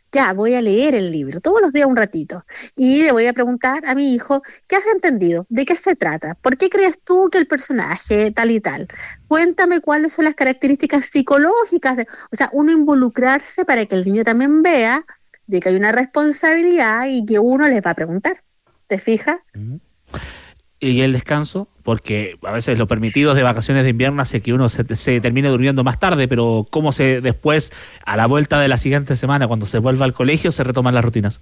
Ya, voy a leer el libro todos los días un ratito y le voy a preguntar a mi hijo, ¿qué has entendido? ¿De qué se trata? ¿Por qué crees tú que el personaje tal y tal? Cuéntame cuáles son las características psicológicas o sea, uno involucrarse para que el niño también vea de que hay una responsabilidad y que uno les va a preguntar. ¿Te fijas? Ujú. Y el descanso, porque a veces lo permitido de vacaciones de invierno hace que uno se termine durmiendo más tarde, pero cómo se después, a la vuelta de la siguiente semana, cuando se vuelva al colegio, se retoman las rutinas.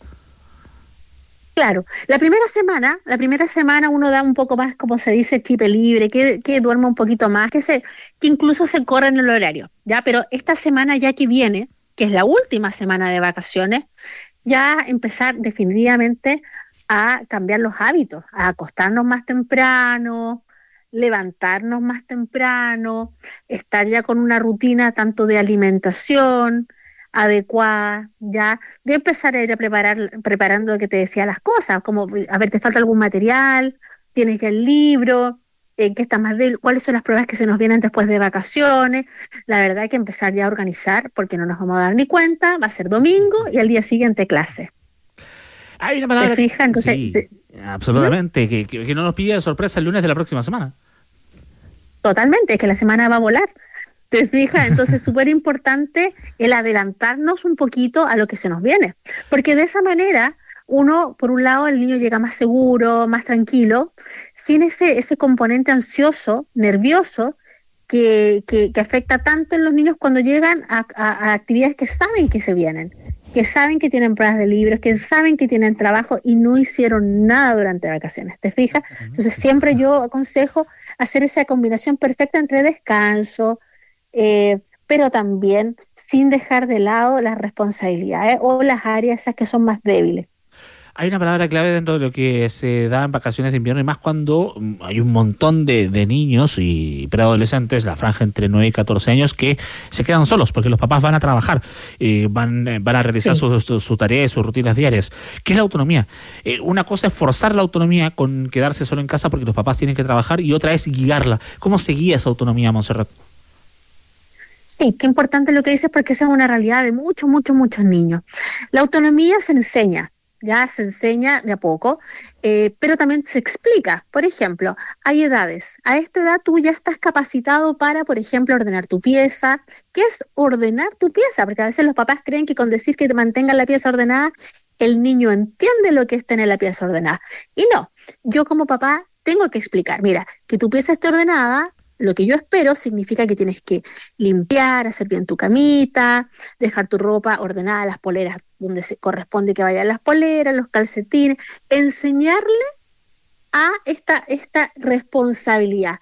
Claro, la primera semana uno da un poco más, como se dice, chip libre, que duerma un poquito más, que incluso se corra en el horario, ¿ya? Pero esta semana ya que viene, que es la última semana de vacaciones, ya empezar definitivamente a cambiar los hábitos, a acostarnos más temprano, levantarnos más temprano, estar ya con una rutina tanto de alimentación adecuada, ya, de empezar a ir a preparando lo que te decía las cosas, como, a ver, te falta algún material, tienes ya el libro, qué está más débil, cuáles son las pruebas que se nos vienen después de vacaciones. La verdad hay que empezar ya a organizar porque no nos vamos a dar ni cuenta, va a ser domingo y al día siguiente clase. Hay una ¿Te palabra, fijas? Entonces, sí, ¿Mm? absolutamente, que no nos pille de sorpresa el lunes de la próxima semana. Totalmente, es que la semana va a volar. ¿Te fijas? Entonces, súper importante el adelantarnos un poquito a lo que se nos viene, porque de esa manera uno, por un lado, el niño llega más seguro, más tranquilo, sin ese componente ansioso, nervioso, que afecta tanto en los niños cuando llegan a actividades que saben que se vienen, que saben que tienen pruebas de libros, que saben que tienen trabajo y no hicieron nada durante vacaciones, ¿te fijas? Entonces siempre yo aconsejo hacer esa combinación perfecta entre descanso, pero también sin dejar de lado las responsabilidades o las áreas esas que son más débiles. Hay una palabra clave dentro de lo que se da en vacaciones de invierno y más cuando hay un montón de niños y preadolescentes, la franja entre 9 y 14 años, que se quedan solos porque los papás van a trabajar, van a realizar Sí. su tareas, sus rutinas diarias. ¿Qué es la autonomía? Una cosa es forzar la autonomía con quedarse solo en casa porque los papás tienen que trabajar y otra es guiarla. ¿Cómo se guía esa autonomía, Montserrat? Sí, qué importante lo que dices porque esa es una realidad de muchos, muchos, muchos niños. La autonomía se enseña, ya se enseña de a poco, pero también se explica. Por ejemplo, hay edades. A esta edad tú ya estás capacitado para, por ejemplo, ordenar tu pieza. ¿Qué es ordenar tu pieza? Porque a veces los papás creen que con decir que te mantengan la pieza ordenada, el niño entiende lo que es tener la pieza ordenada. Y no, yo como papá tengo que explicar, mira, que tu pieza esté ordenada. Lo que yo espero significa que tienes que limpiar, hacer bien tu camita, dejar tu ropa ordenada, las poleras donde se corresponde que vayan las poleras, los calcetines, enseñarle a esta responsabilidad.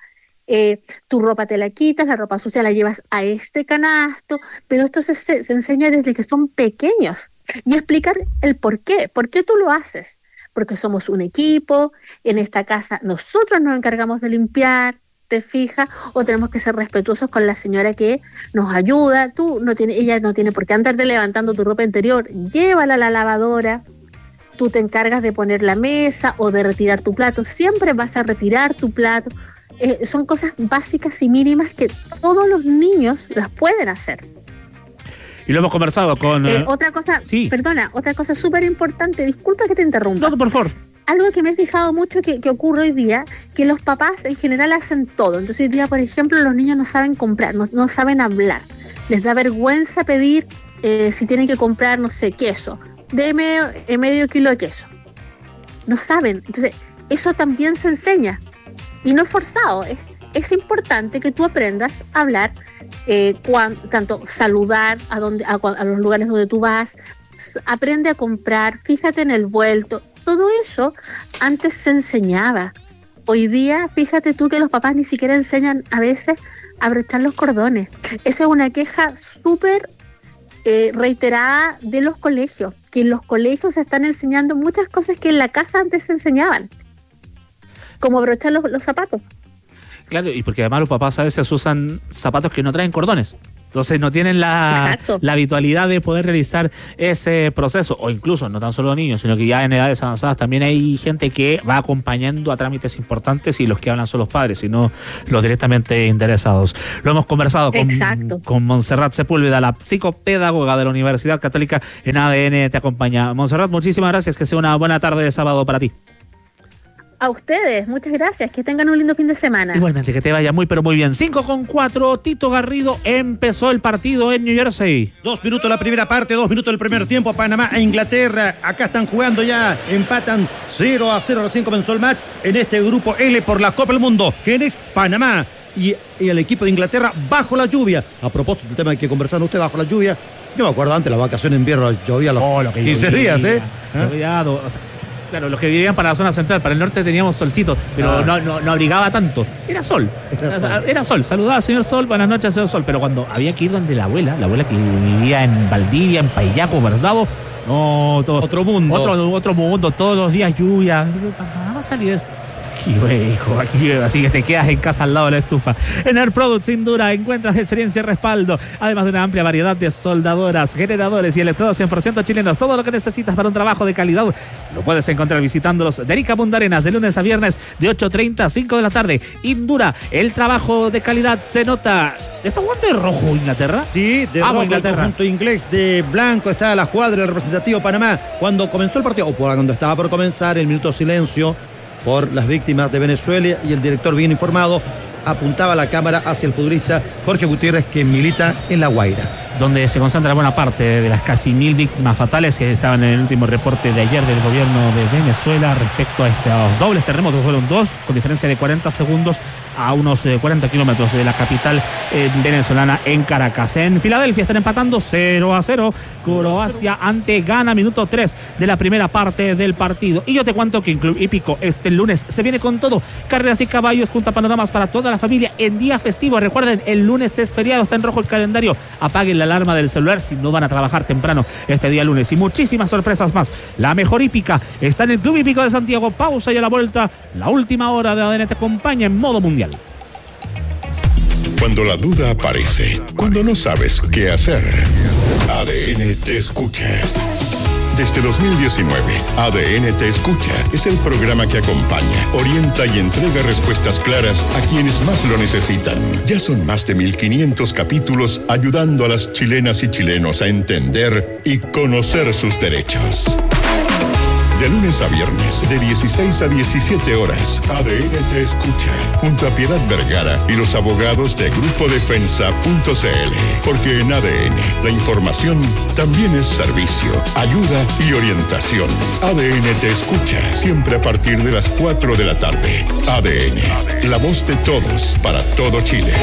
Tu ropa te la quitas, la ropa sucia la llevas a este canasto, pero esto se enseña desde que son pequeños y explicar el por qué tú lo haces, porque somos un equipo, en esta casa nosotros nos encargamos de limpiar, te fijas, o tenemos que ser respetuosos con la señora que nos ayuda, ella no tiene por qué andarte levantando tu ropa interior, llévala a la lavadora, tú te encargas de poner la mesa o de retirar tu plato, siempre vas a retirar tu plato. Son cosas básicas y mínimas que todos los niños las pueden hacer. Y lo hemos conversado con... Otra cosa, sí, perdona, otra cosa súper importante, disculpa que te interrumpa. no, por favor. Algo que me he fijado mucho que ocurre hoy día, que los papás en general hacen todo. Entonces hoy día, por ejemplo, los niños no saben comprar, no saben hablar. Les da vergüenza pedir si tienen que comprar, no sé, queso. Deme medio kilo de queso. No saben. Entonces, eso también se enseña. Y no es forzado. Es importante que tú aprendas a hablar, tanto saludar a los lugares donde tú vas, aprende a comprar, fíjate en el vuelto. Todo eso antes se enseñaba. Hoy día, fíjate tú que los papás ni siquiera enseñan a veces a abrochar los cordones. Esa es una queja súper reiterada de los colegios, que en los colegios se están enseñando muchas cosas que en la casa antes se enseñaban, como abrochar los zapatos. Claro, y porque además los papás a veces usan zapatos que no traen cordones. Entonces no tienen la habitualidad de poder realizar ese proceso, o incluso no tan solo niños, sino que ya en edades avanzadas también hay gente que va acompañando a trámites importantes y los que hablan son los padres y no los directamente interesados. Lo hemos conversado con Montserrat Sepúlveda, la psicopedagoga de la Universidad Católica en ADN Te Acompaña. Montserrat, muchísimas gracias, que sea una buena tarde de sábado para ti. A ustedes, muchas gracias, que tengan un lindo fin de semana. Igualmente, que te vaya muy pero muy bien. 5:04, Tito Garrido, empezó el partido en New Jersey. 2 minutos la primera parte, 2 minutos el primer tiempo, Panamá e Inglaterra, acá están jugando ya, empatan 0-0, recién comenzó el match en este grupo L por la Copa del Mundo, que es Panamá y el equipo de Inglaterra bajo la lluvia. A propósito del tema que conversaron ustedes, bajo la lluvia, yo me acuerdo antes, las vacaciones de invierno llovía los 15 días, Cuidado, o sea, claro, los que vivían para la zona central, para el norte teníamos solcito, pero no abrigaba tanto. Era sol. Saludaba al señor Sol, buenas noches, señor Sol. Pero cuando había que ir donde la abuela que vivía en Valdivia, en Payaco, Verdado, no, todo, otro mundo, todos los días lluvia. Va a salir eso. Aquí, así que te quedas en casa al lado de la estufa. En Air Products Indura encuentras experiencia y respaldo, además de una amplia variedad de soldadoras, generadores y electrodos 100% chilenos. Todo lo que necesitas para un trabajo de calidad lo puedes encontrar visitándolos de Erika Punta Arenas de lunes a viernes de 8:30 a 5 de la tarde. Indura, el trabajo de calidad se nota. ¿Está jugando de rojo Inglaterra? Sí, de rojo Inglaterra. El conjunto inglés, de blanco está la escuadra del representativo Panamá. Cuando comenzó el partido, o cuando estaba por comenzar, el minuto de silencio por las víctimas de Venezuela, y el director, bien informado, apuntaba la cámara hacia el futbolista Jorge Gutiérrez, que milita en La Guaira, donde se concentra buena parte de las casi 1000 víctimas fatales que estaban en el último reporte de ayer del gobierno de Venezuela respecto a estos dobles terremotos. Fueron 2, con diferencia de 40 segundos a unos 40 kilómetros de la capital venezolana, en Caracas. En Filadelfia están empatando 0-0. Croacia ante Ghana, minuto 3 de la primera parte del partido. Y yo te cuento que en Club Hípico este lunes se viene con todo. Carreras y caballos junto a panoramas para toda la familia en día festivo. Recuerden, el lunes es feriado, está en rojo el calendario. Apaguen la alarma del celular si no van a trabajar temprano este día lunes. Y muchísimas sorpresas más. La mejor hípica está en el Club Hípico de Santiago. Pausa y a la vuelta, la última hora de ADN te acompaña en modo mundial. Cuando la duda aparece, cuando no sabes qué hacer, ADN te escucha. Desde 2019, ADN te escucha es el programa que acompaña, orienta y entrega respuestas claras a quienes más lo necesitan. Ya son más de 1500 capítulos ayudando a las chilenas y chilenos a entender y conocer sus derechos. De lunes a viernes, de 16 a 17 horas, ADN te escucha, junto a Piedad Vergara y los abogados de GrupoDefensa.cl. Porque en ADN, la información también es servicio, ayuda y orientación. ADN te escucha, siempre a partir de las 4 de la tarde. ADN, la voz de todos para todo Chile.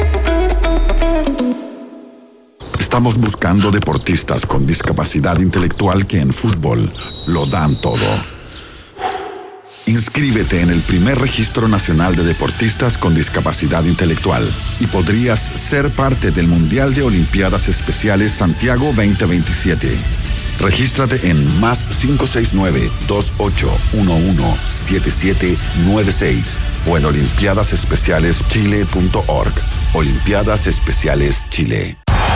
Estamos buscando deportistas con discapacidad intelectual que en fútbol lo dan todo. Inscríbete en el primer registro nacional de deportistas con discapacidad intelectual y podrías ser parte del Mundial de Olimpiadas Especiales Santiago 2027. Regístrate en +569 2811 7796 o en olimpiadasespecialeschile.org. Olimpiadas Especiales Chile.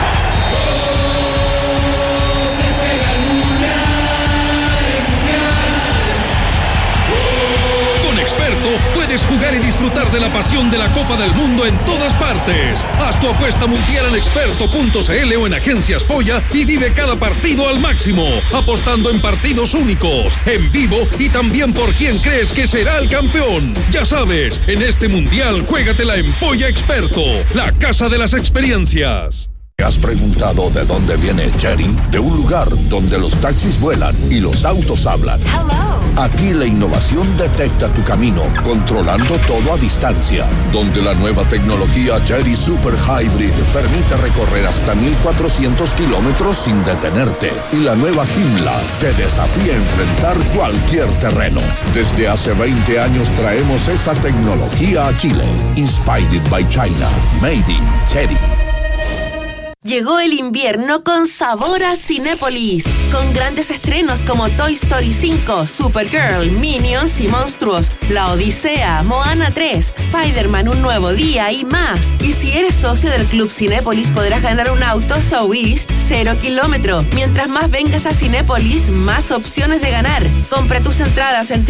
Puedes jugar y disfrutar de la pasión de la Copa del Mundo en todas partes. Haz tu apuesta mundial en experto.cl o en Agencias Polla y vive cada partido al máximo, apostando en partidos únicos, en vivo y también por quién crees que será el campeón. Ya sabes, en este mundial juégatela en Polla Experto, la casa de las experiencias. ¿Te has preguntado de dónde viene Cherry? De un lugar donde los taxis vuelan y los autos hablan. Hello. Aquí la innovación detecta tu camino, controlando todo a distancia. Donde la nueva tecnología Cherry Super Hybrid permite recorrer hasta 1400 kilómetros sin detenerte. Y la nueva Himla te desafía a enfrentar cualquier terreno. Desde hace 20 años traemos esa tecnología a Chile. Inspired by China. Made in Cherry. Llegó el invierno con sabor a Cinépolis, con grandes estrenos como Toy Story 5, Supergirl, Minions y Monstruos, La Odisea, Moana 3, Spider-Man Un Nuevo Día y más. Y si eres socio del Club Cinépolis podrás ganar un auto So East 0 kilómetro. Mientras más vengas a Cinépolis, más opciones de ganar. Compra tus entradas en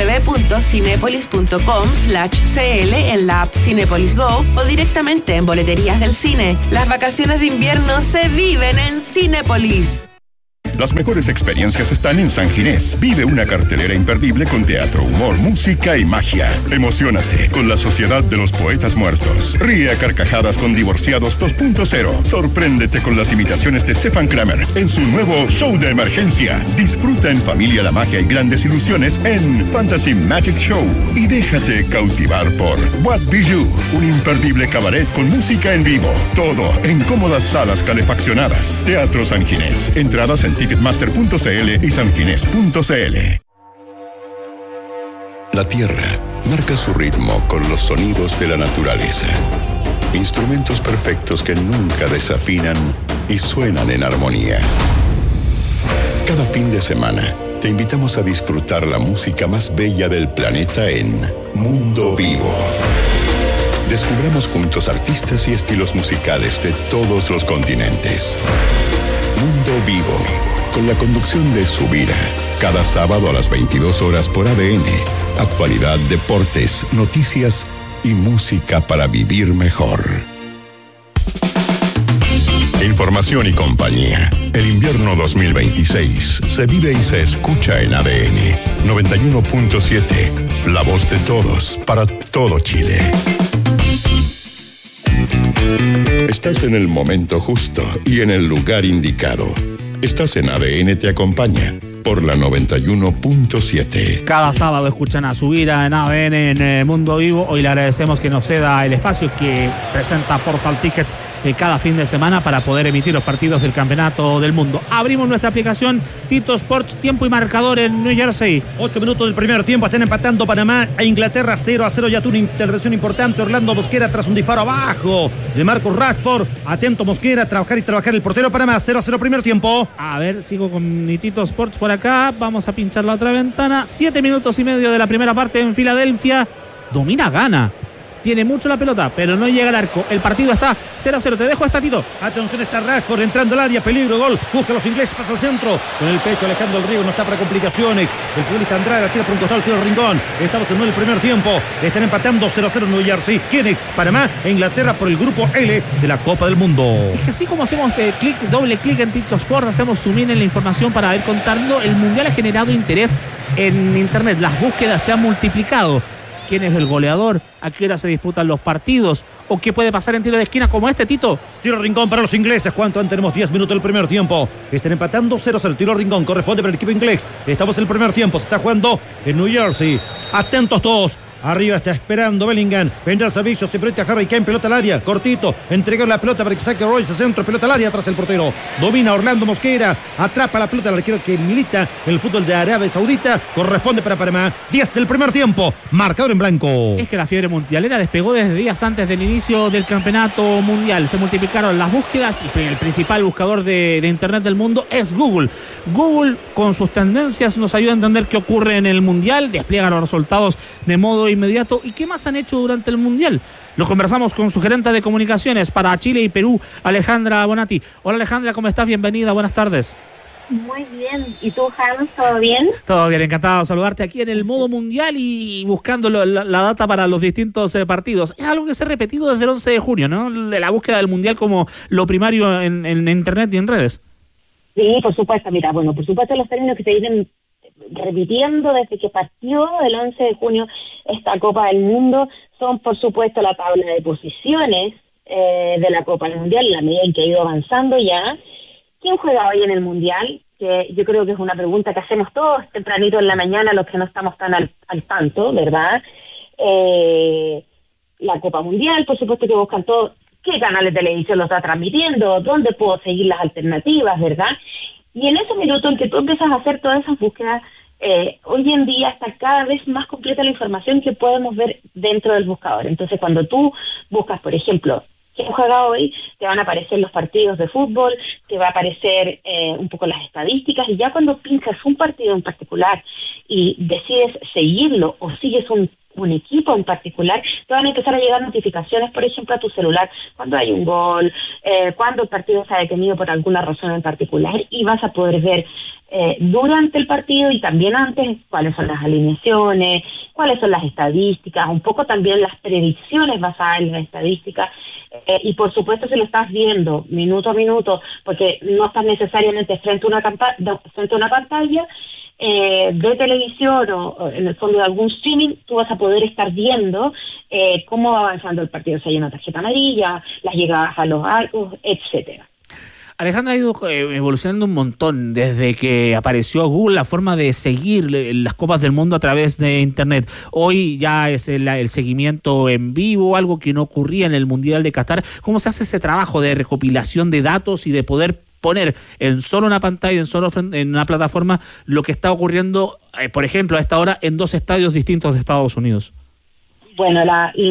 www.cinepolis.com/cl en la app Cinépolis Go o directamente en boleterías del cine. Las vacaciones de invierno se viven en Cinépolis. Las mejores experiencias están en San Ginés. Vive una cartelera imperdible con teatro, humor, música y magia. Emociónate con la Sociedad de los Poetas Muertos. Ríe a carcajadas con Divorciados 2.0. Sorpréndete con las imitaciones de Stefan Kramer en su nuevo show de emergencia. Disfruta en familia la magia y grandes ilusiones en Fantasy Magic Show. Y déjate cautivar por What Be You, un imperdible cabaret con música en vivo. Todo en cómodas salas calefaccionadas. Teatro San Ginés. Entradas en Ticketmaster.cl y sanginés.cl. La Tierra marca su ritmo con los sonidos de la naturaleza. Instrumentos perfectos que nunca desafinan y suenan en armonía. Cada fin de semana te invitamos a disfrutar la música más bella del planeta en Mundo Vivo. Descubramos juntos artistas y estilos musicales de todos los continentes. Mundo Vivo, con la conducción de Subira, cada sábado a las 22 horas por ADN. Actualidad, deportes, noticias y música para vivir mejor. Información y compañía. El invierno 2026 se vive y se escucha en ADN 91.7. La voz de todos para todo Chile. Estás en el momento justo y en el lugar indicado. Estás en ADN Te Acompaña por la 91.7. Cada sábado escuchan a Subira en ADN en Mundo Vivo. Hoy le agradecemos que nos ceda el espacio que presenta Portal Tickets cada fin de semana para poder emitir los partidos del Campeonato del Mundo. Abrimos nuestra aplicación Tito Sports, tiempo y marcador en New Jersey. 8 minutos del primer tiempo, están empatando Panamá e Inglaterra 0-0. Ya tuvo una intervención importante Orlando Mosquera tras un disparo abajo de Marcus Rashford. Atento Mosquera, trabajar el portero Panamá. 0-0 primer tiempo. A ver, sigo con mi Tito Sports por acá. Vamos a pinchar la otra ventana. 7 minutos y medio de la primera parte en Filadelfia. Domina, gana. Tiene mucho la pelota, pero no llega al arco. El partido está 0-0. Te dejo esta, Tito. Atención, está Rashford entrando al área. Peligro, gol. Busca a los ingleses, pasa al centro. Con el pecho Alejandro del Río, no está para complicaciones. El futbolista Andrade la tira por un costado, el tiro Rincón. Estamos en el primer tiempo. Están empatando 0-0 en New Jersey. ¿Quiénes? Panamá e Inglaterra por el grupo L de la Copa del Mundo. Es que así como hacemos doble clic en TikTok Sport, hacemos zoom in en la información para ir contando. El Mundial ha generado interés en Internet. Las búsquedas se han multiplicado. ¿Quién es el goleador? ¿A qué hora se disputan los partidos? ¿O qué puede pasar en tiro de esquina como este, Tito? Tiro Rincón para los ingleses. ¿Cuánto han? Tenemos 10 minutos del primer tiempo. Están empatando 0-0. Tiro Rincón corresponde para el equipo inglés. Estamos en el primer tiempo. Se está jugando en New Jersey. Atentos todos. Arriba está esperando Bellingham. Vendrá el servicio. Se presta Harry Kane. Pelota al área. Cortito. Entregó la pelota para que saque Royce. Centro. Pelota al área. Tras el portero. Domina Orlando Mosquera. Atrapa la pelota al arquero que milita en el fútbol de Arabia Saudita. Corresponde para Panamá. 10 del primer tiempo. Marcador en blanco. Es que la fiebre mundialera despegó desde días antes del inicio del campeonato mundial. Se multiplicaron las búsquedas y el principal buscador de Internet del mundo es Google. Google, con sus tendencias, nos ayuda a entender qué ocurre en el mundial. Despliega los resultados de modo inmediato. ¿Y qué más han hecho durante el mundial? Lo conversamos con su gerente de comunicaciones para Chile y Perú, Alejandra Bonatti. Hola, Alejandra, ¿cómo estás? Bienvenida, buenas tardes. Muy bien. ¿Y tú, Hans? ¿Todo bien? Todo bien, encantado de saludarte aquí en el modo mundial y buscando la data para los distintos partidos. Es algo que se ha repetido desde el 11 de junio, ¿no? La búsqueda del mundial como lo primario en Internet y en redes. Sí, por supuesto. Mira, bueno, por supuesto los términos que se vienen repitiendo desde que partió el 11 de junio esta Copa del Mundo son, por supuesto, la tabla de posiciones de la Copa del Mundial, la medida en que ha ido avanzando ya. ¿Quién juega hoy en el Mundial? Que yo creo que es una pregunta que hacemos todos tempranito en la mañana, los que no estamos tan al tanto, ¿verdad? La Copa Mundial, por supuesto que buscan todos qué canal de televisión lo está transmitiendo, dónde puedo seguir las alternativas, ¿verdad? Y en ese minuto en que tú empiezas a hacer todas esas búsquedas, hoy en día está cada vez más completa la información que podemos ver dentro del buscador. Entonces, cuando tú buscas, por ejemplo, quién juega hoy, te van a aparecer los partidos de fútbol, te va a aparecer un poco las estadísticas, y ya cuando pinchas un partido en particular y decides seguirlo o sigues un equipo en particular, te van a empezar a llegar notificaciones, por ejemplo, a tu celular, cuando hay un gol, cuando el partido se ha detenido por alguna razón en particular, y vas a poder ver durante el partido y también antes cuáles son las alineaciones, cuáles son las estadísticas, un poco también las predicciones basadas en las estadísticas, y por supuesto si lo estás viendo minuto a minuto, porque no estás necesariamente frente a una pantalla de televisión o en el fondo de algún streaming, tú vas a poder estar viendo cómo va avanzando el partido, si hay una tarjeta amarilla, las llegadas a los arcos, etcétera. Alejandra, ha ido evolucionando un montón desde que apareció Google, la forma de seguir las Copas del Mundo a través de Internet. Hoy ya es el seguimiento en vivo, algo que no ocurría en el Mundial de Qatar. ¿Cómo se hace ese trabajo de recopilación de datos y de poder poner en solo una pantalla, en una plataforma, lo que está ocurriendo, por ejemplo, a esta hora en 2 estadios distintos de Estados Unidos? Bueno,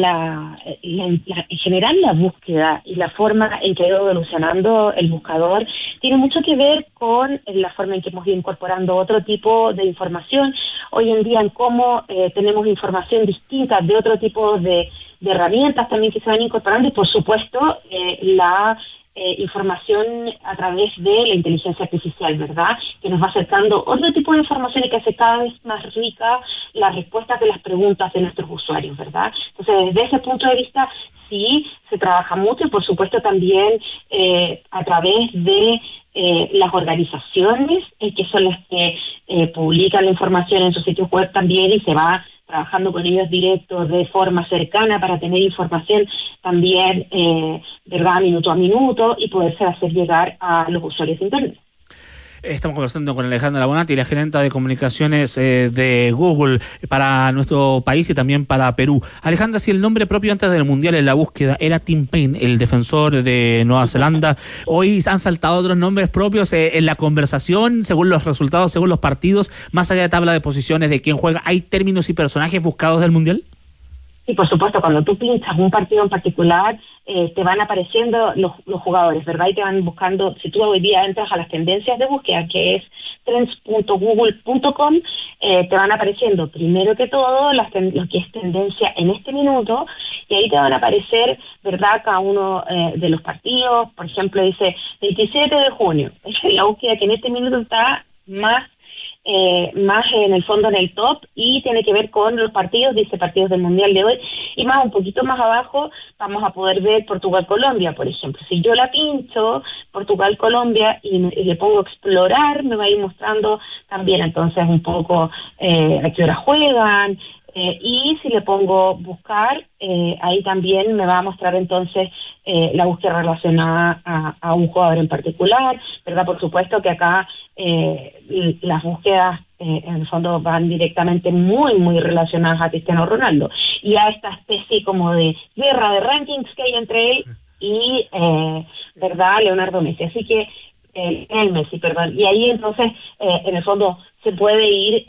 en general la búsqueda y la forma en que ha ido evolucionando el buscador tiene mucho que ver con la forma en que hemos ido incorporando otro tipo de información. Hoy en día en cómo tenemos información distinta de otro tipo de herramientas también que se van incorporando, y por supuesto la información a través de la inteligencia artificial, ¿verdad? Que nos va acercando otro tipo de información y que hace cada vez más rica las respuestas de las preguntas de nuestros usuarios, ¿verdad? Entonces, desde ese punto de vista, sí, se trabaja mucho, y por supuesto también a través de las organizaciones que son las que publican la información en sus sitios web también, y se va trabajando con ellos directos de forma cercana para tener información también, ¿verdad?, minuto a minuto, y poderse hacer llegar a los usuarios de Internet. Estamos conversando con Alejandra Bonatti, la gerenta de comunicaciones de Google para nuestro país y también para Perú. Alejandra, si el nombre propio antes del Mundial en la búsqueda era Tim Paine, el defensor de Nueva Zelanda, hoy han saltado otros nombres propios en la conversación, según los resultados, según los partidos, más allá de tabla de posiciones de quién juega, ¿hay términos y personajes buscados del Mundial? Sí, por supuesto, cuando tú pinchas un partido en particular, te van apareciendo los jugadores, ¿verdad? Y te van buscando, si tú hoy día entras a las tendencias de búsqueda, que es trends.google.com, te van apareciendo primero que todo lo que es tendencia en este minuto, y ahí te van a aparecer, ¿verdad?, cada uno de los partidos. Por ejemplo, dice 27 de junio, es la búsqueda que en este minuto está más en el fondo en el top, y tiene que ver con los partidos, dice partidos del Mundial de hoy, y más un poquito más abajo vamos a poder ver Portugal-Colombia, por ejemplo. Si yo la pincho, Portugal-Colombia, y le pongo explorar, me va a ir mostrando también entonces un poco a qué hora juegan, y si le pongo buscar, ahí también me va a mostrar entonces la búsqueda relacionada a un jugador en particular, ¿verdad? Por supuesto que acá las búsquedas en el fondo van directamente muy, muy relacionadas a Cristiano Ronaldo y a esta especie como de guerra de rankings que hay entre él y, ¿verdad?, Leonardo Messi. Así que el Messi, perdón. Y ahí entonces, en el fondo, se puede ir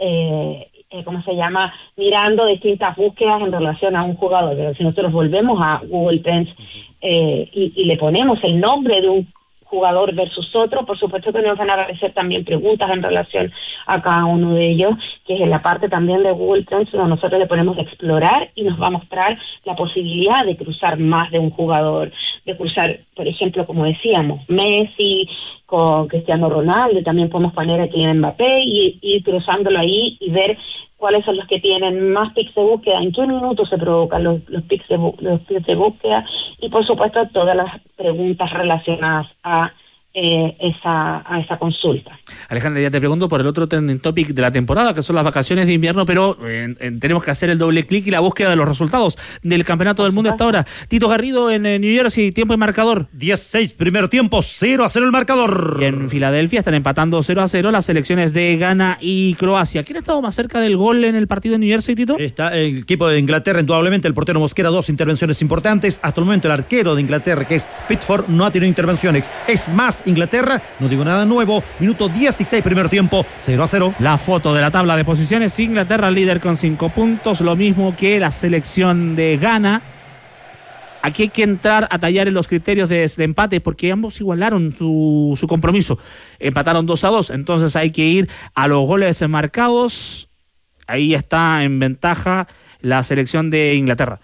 mirando distintas búsquedas en relación a un jugador. Pero si nosotros volvemos a Google Trends y le ponemos el nombre de un jugador versus otro, por supuesto que nos van a aparecer también preguntas en relación a cada uno de ellos, que es en la parte también de Google Trends donde nosotros le ponemos explorar y nos va a mostrar la posibilidad de cruzar más de un jugador, de cruzar, por ejemplo, como decíamos, Messi con Cristiano Ronaldo, también podemos poner a Kylian Mbappé y ir cruzándolo ahí y ver cuáles son los que tienen más pics de búsqueda, en qué minutos se provocan los pics de búsqueda, y por supuesto todas las preguntas relacionadas a esa consulta. Alejandra, ya te pregunto por el otro trending topic de la temporada, que son las vacaciones de invierno, pero tenemos que hacer el doble clic y la búsqueda de los resultados del Campeonato del Mundo hasta ahora. Tito Garrido en New Jersey, tiempo y marcador. 10-6, primer tiempo, 0-0 el marcador. Y en Filadelfia están empatando 0-0 las selecciones de Ghana y Croacia. ¿Quién ha estado más cerca del gol en el partido de New Jersey, Tito? Está el equipo de Inglaterra, indudablemente, el portero Mosquera, 2 intervenciones importantes. Hasta el momento el arquero de Inglaterra, que es Pickford, no ha tenido intervenciones. Es más, Inglaterra, no digo nada nuevo, minuto 16, primer tiempo, 0-0. La foto de la tabla de posiciones, Inglaterra líder con 5 puntos, lo mismo que la selección de Ghana. aquí hay que entrar a tallar en los criterios de empate, porque ambos igualaron su compromiso. Empataron 2-2, entonces hay que ir a los goles marcados. Ahí está en ventaja la selección de Inglaterra.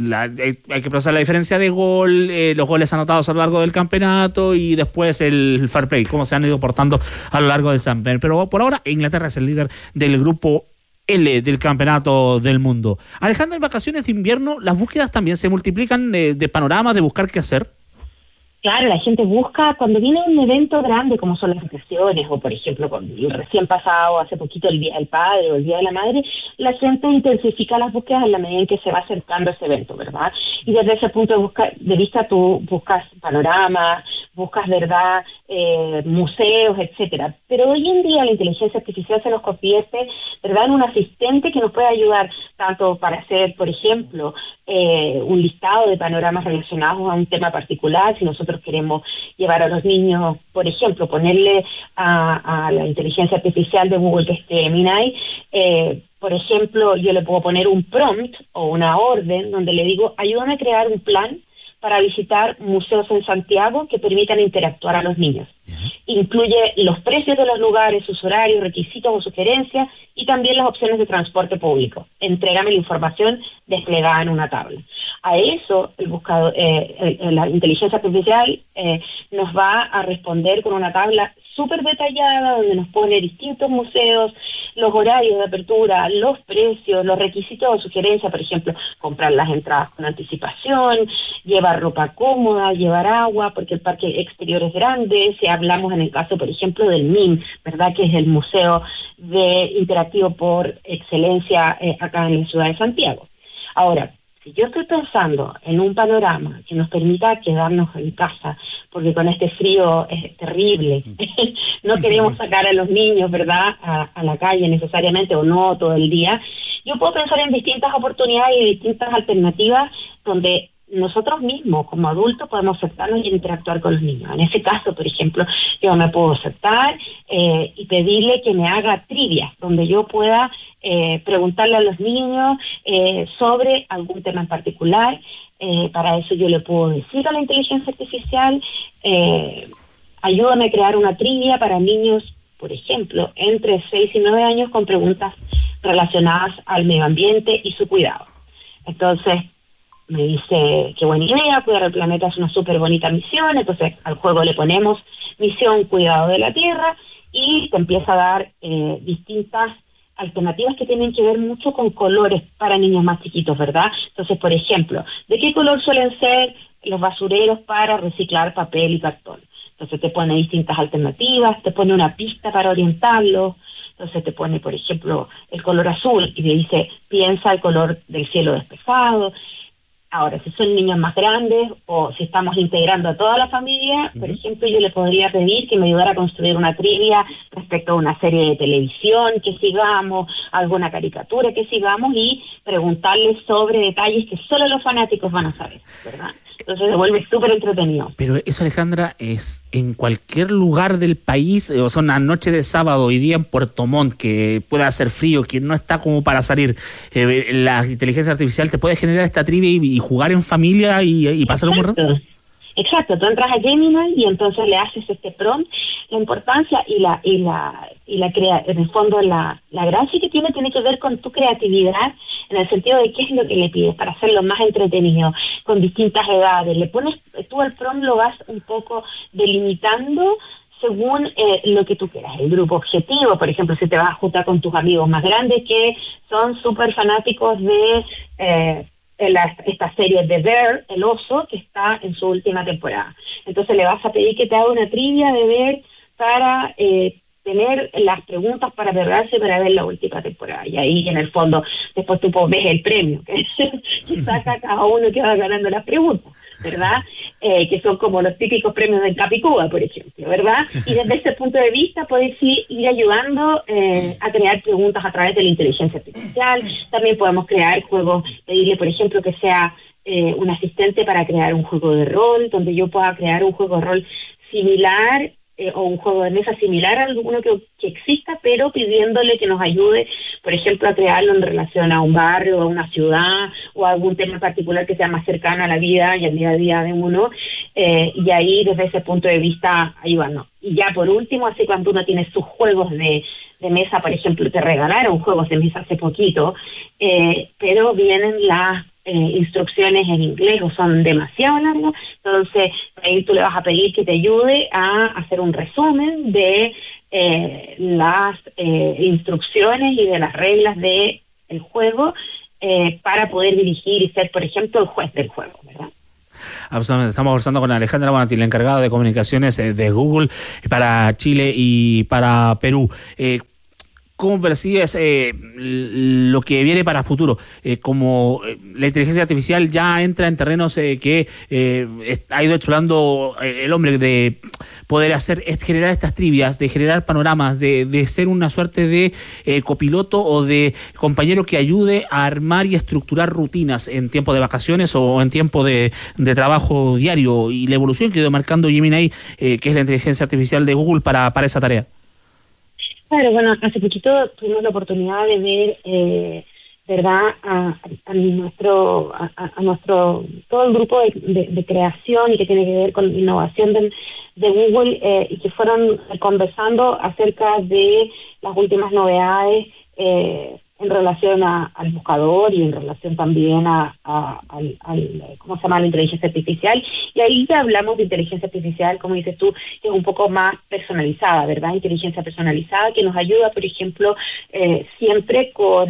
Hay que procesar la diferencia de gol, los goles anotados a lo largo del campeonato y después el fair play, cómo se han ido portando a lo largo del campeonato. Pero por ahora Inglaterra es el líder del grupo L del campeonato del mundo. Alejandra, en vacaciones de invierno las búsquedas también se multiplican de panoramas, de buscar qué hacer. Claro, la gente busca, cuando viene un evento grande como son las vacaciones, o por ejemplo, con el recién pasado, hace poquito el Día del Padre o el Día de la Madre, la gente intensifica las búsquedas en la medida en que se va acercando ese evento, ¿verdad? Y desde ese punto de vista tú buscas panoramas, buscas, ¿verdad?, museos, etcétera. Pero hoy en día la inteligencia artificial se nos convierte, ¿verdad?, en un asistente que nos puede ayudar tanto para hacer, por ejemplo, un listado de panoramas relacionados a un tema particular. Si nosotros queremos llevar a los niños, por ejemplo, ponerle a la inteligencia artificial de Google, que es Gemini, por ejemplo, yo le puedo poner un prompt o una orden donde le digo, ayúdame a crear un plan para visitar museos en Santiago que permitan interactuar a los niños. Incluye los precios de los lugares, sus horarios, requisitos o sugerencias y también las opciones de transporte público. Entrégame la información desplegada en una tabla. A eso el buscador, la inteligencia artificial nos va a responder con una tabla súper detallada donde nos pone distintos museos, los horarios de apertura, los precios, los requisitos o sugerencias, por ejemplo, comprar las entradas con anticipación, llevar ropa cómoda, llevar agua, porque el parque exterior es grande. Si hablamos en el caso, por ejemplo, del MIM, ¿verdad?, que es el museo interactivo por excelencia acá en la ciudad de Santiago. Ahora, si yo estoy pensando en un panorama que nos permita quedarnos en casa, porque con este frío es terrible, no queremos sacar a los niños, ¿verdad?, a la calle necesariamente, o no todo el día, yo puedo pensar en distintas oportunidades y distintas alternativas donde nosotros mismos, como adultos, podemos sentarnos y interactuar con los niños. En ese caso, por ejemplo, yo me puedo sentar y pedirle que me haga trivia, donde yo pueda preguntarle a los niños sobre algún tema en particular. Para eso yo le puedo decir a la inteligencia artificial, ayúdame a crear una trivia para niños, por ejemplo, entre 6 y 9 años con preguntas relacionadas al medio ambiente y su cuidado. Entonces, me dice, qué buena idea, cuidar el planeta es una súper bonita misión. Entonces al juego le ponemos misión cuidado de la tierra y te empieza a dar distintas alternativas que tienen que ver mucho con colores para niños más chiquitos, ¿verdad? Entonces, por ejemplo, ¿de qué color suelen ser los basureros para reciclar papel y cartón? Entonces te pone distintas alternativas, te pone una pista para orientarlos. Entonces te pone, por ejemplo, el color azul y te dice, piensa el color del cielo despejado. Ahora, si son niños más grandes o si estamos integrando a toda la familia, por ejemplo, yo le podría pedir que me ayudara a construir una trivia respecto a una serie de televisión que sigamos, alguna caricatura que sigamos y preguntarles sobre detalles que solo los fanáticos van a saber, ¿verdad? Entonces se vuelve súper entretenido. Pero eso, Alejandra, es en cualquier lugar del país, o sea, una noche de sábado, hoy día en Puerto Montt, que pueda hacer frío, que no está como para salir, la inteligencia artificial te puede generar esta trivia y jugar en familia y pasar un buen rato. Exacto, tú entras a Gemini y entonces le haces este prompt. La importancia y la en el fondo la gracia que tiene que ver con tu creatividad, en el sentido de qué es lo que le pides para hacerlo más entretenido, con distintas edades. Le pones, tú al prompt lo vas un poco delimitando según lo que tú quieras. El grupo objetivo, por ejemplo, si te vas a juntar con tus amigos más grandes que son súper fanáticos de esta serie de Bear, el oso, que está en su última temporada. Entonces le vas a pedir que te haga una trivia de Bear para tener las preguntas para prepararse para ver la última temporada. Y ahí, en el fondo, después tú ves el premio que saca cada uno que va ganando las preguntas, ¿verdad? Que son como los típicos premios del Capicúa, por ejemplo, ¿verdad? Y desde ese punto de vista podés ir ayudando a crear preguntas a través de la inteligencia artificial. También podemos crear juegos, pedirle, por ejemplo, que sea un asistente para crear un juego de rol, donde yo pueda crear un juego de rol similar o un juego de mesa similar a alguno que exista, pero pidiéndole que nos ayude, por ejemplo, a crearlo en relación a un barrio, a una ciudad, o a algún tema particular que sea más cercano a la vida y al día a día de uno, y ahí desde ese punto de vista ayudarnos. Y ya por último, así cuando uno tiene sus juegos de mesa, por ejemplo, te regalaron juegos de mesa hace poquito, pero vienen las instrucciones en inglés o son demasiado largas, entonces ahí tú le vas a pedir que te ayude a hacer un resumen de las instrucciones y de las reglas de el juego para poder dirigir y ser, por ejemplo, el juez del juego, ¿verdad? Absolutamente. Estamos conversando con Alejandra Bonatti, la encargada de comunicaciones de Google para Chile y para Perú. ¿Cómo percibes lo que viene para futuro? Como la inteligencia artificial ya entra en terrenos que ha ido explorando el hombre, de poder generar estas trivias, de generar panoramas, de ser una suerte de copiloto o de compañero que ayude a armar y estructurar rutinas en tiempo de vacaciones o en tiempo de trabajo diario, y la evolución que ha ido marcando Gemini, que es la inteligencia artificial de Google para esa tarea. Claro, bueno, hace poquito tuvimos la oportunidad de ver, ¿verdad?, a nuestro todo el grupo de creación y que tiene que ver con innovación de Google, y que fueron conversando acerca de las últimas novedades en relación al buscador y en relación también al ¿cómo se llama?, la inteligencia artificial. Y ahí ya hablamos de inteligencia artificial, como dices tú, que es un poco más personalizada, ¿verdad? Inteligencia personalizada que nos ayuda, por ejemplo, siempre con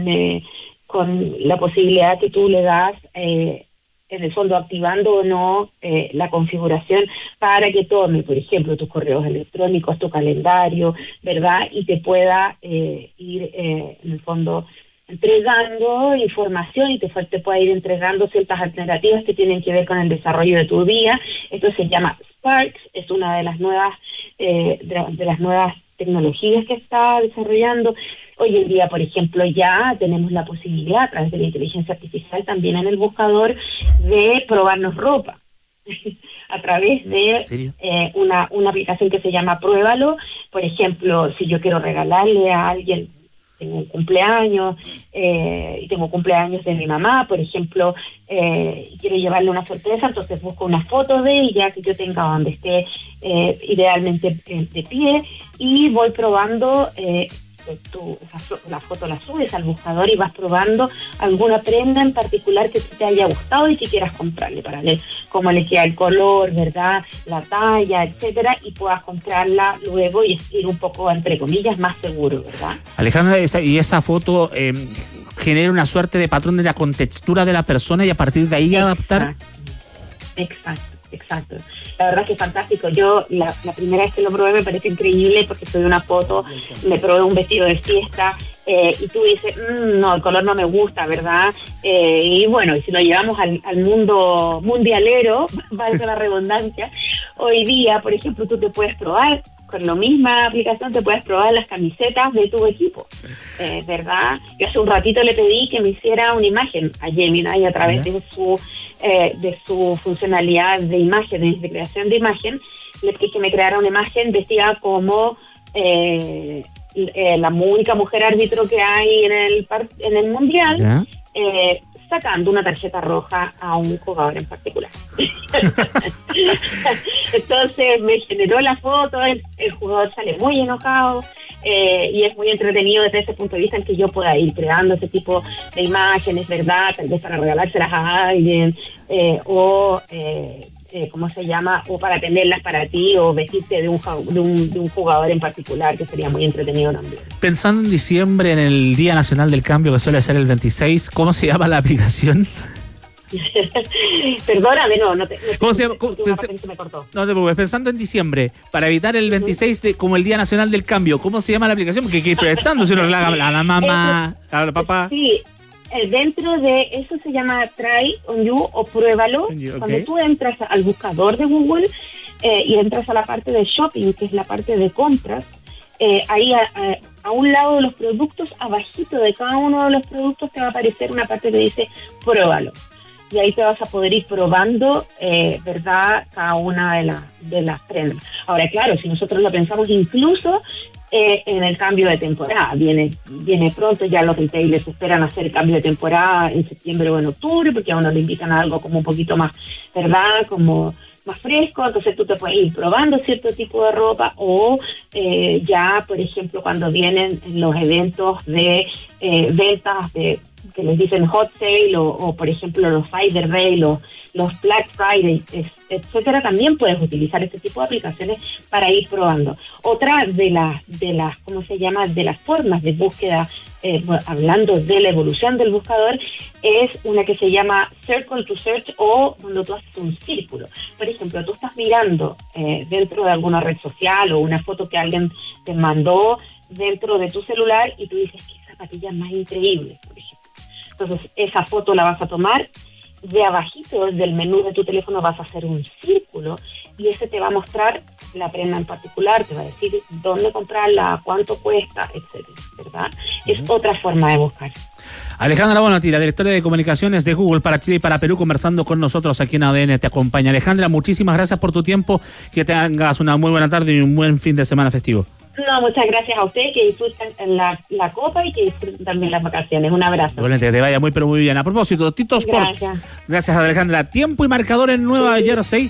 la posibilidad que tú le das, en el fondo activando o no la configuración para que tome, por ejemplo, tus correos electrónicos, tu calendario, ¿verdad? Y te pueda ir, en el fondo, entregando información y te pueda ir entregando ciertas alternativas que tienen que ver con el desarrollo de tu día. Esto se llama Sparks, es una de las nuevas de las nuevas tecnologías que está desarrollando. Hoy en día, por ejemplo, ya tenemos la posibilidad a través de la inteligencia artificial también en el buscador de probarnos ropa a través de una aplicación que se llama Pruébalo. Por ejemplo, si yo quiero regalarle a alguien, tengo un cumpleaños, y tengo cumpleaños de mi mamá, por ejemplo, quiero llevarle una sorpresa, entonces busco una foto de ella que yo tenga donde esté idealmente de pie, y voy probando la foto la subes al buscador y vas probando alguna prenda en particular que te haya gustado y que quieras comprarle, para ver cómo le queda el color, ¿verdad?, la talla, etcétera, y puedas comprarla luego y ir un poco, entre comillas, más seguro, ¿verdad? Alejandra, esa foto genera una suerte de patrón de la contextura de la persona y a partir de ahí adaptar. Exacto. La verdad que es fantástico. Yo la primera vez que lo probé me parece increíble porque soy una foto, me probé un vestido de fiesta, y tú dices, no, el color no me gusta, ¿verdad? Y bueno, y si lo llevamos al mundo mundialero, valga la redundancia, hoy día, por ejemplo, tú te puedes probar, con la misma aplicación te puedes probar las camisetas de tu equipo, ¿verdad? Yo hace un ratito le pedí que me hiciera una imagen a Gemini a través de su funcionalidad de imágenes, de creación de imagen. Le pedí que me creara una imagen vestida como la única mujer árbitro que hay en el mundial, sacando una tarjeta roja a un jugador en particular. Entonces me generó la foto, el jugador sale muy enojado, y es muy entretenido desde ese punto de vista en que yo pueda ir creando ese tipo de imágenes, ¿verdad?, tal vez para regalárselas a alguien, ¿cómo se llama?, o para tenerlas para ti, o vestirte de un jugador en particular, que sería muy entretenido también. Pensando en diciembre, en el Día Nacional del Cambio, que suele ser el 26, ¿cómo se llama la aplicación? Perdóname, no te... ¿Cómo se llama? Se me cortó. No te preocupes, pensando en diciembre, para evitar el 26 como el Día Nacional del Cambio, ¿cómo se llama la aplicación? Porque hay que ir proyectando, si uno le haga a la mamá, a la papá. Sí. Dentro de eso se llama Try on You o Pruébalo. Okay. Cuando tú entras al buscador de Google y entras a la parte de shopping, que es la parte de compras, ahí a un lado de los productos, abajito de cada uno de los productos te va a aparecer una parte que dice Pruébalo. Y ahí te vas a poder ir probando, ¿verdad?, cada una de las prendas. Ahora, claro, si nosotros lo pensamos, incluso en el cambio de temporada. Viene pronto, ya los retailers esperan hacer el cambio de temporada en septiembre o en octubre, porque a uno le invitan a algo como un poquito más, ¿verdad? Como más fresco, entonces tú te puedes ir probando cierto tipo de ropa, o ya, por ejemplo, cuando vienen los eventos de ventas que les dicen hot sale, o por ejemplo los Cyber Day, los Black Friday, etcétera, también puedes utilizar este tipo de aplicaciones para ir probando. Otra de las ¿cómo se llama?, de las formas de búsqueda, hablando de la evolución del buscador, es una que se llama Circle to Search, o cuando tú haces un círculo. Por ejemplo, tú estás mirando dentro de alguna red social o una foto que alguien te mandó dentro de tu celular y tú dices, qué zapatillas más increíbles, por ejemplo. Entonces, esa foto la vas a tomar, de abajito del menú de tu teléfono vas a hacer un círculo y ese te va a mostrar la prenda en particular, te va a decir dónde comprarla, cuánto cuesta, etcétera, ¿verdad? Es otra forma de buscar. Alejandra Bonatti, la directora de comunicaciones de Google para Chile y para Perú, conversando con nosotros aquí en ADN Te Acompaña. Alejandra, muchísimas gracias por tu tiempo, que tengas una muy buena tarde y un buen fin de semana festivo. No, muchas gracias a ustedes, que disfruten la copa y que disfruten también las vacaciones. Un abrazo. Bueno, que te vaya muy, pero muy bien. A propósito, Tito Sports. Gracias, Alejandra. Tiempo y marcador en Nueva Jersey.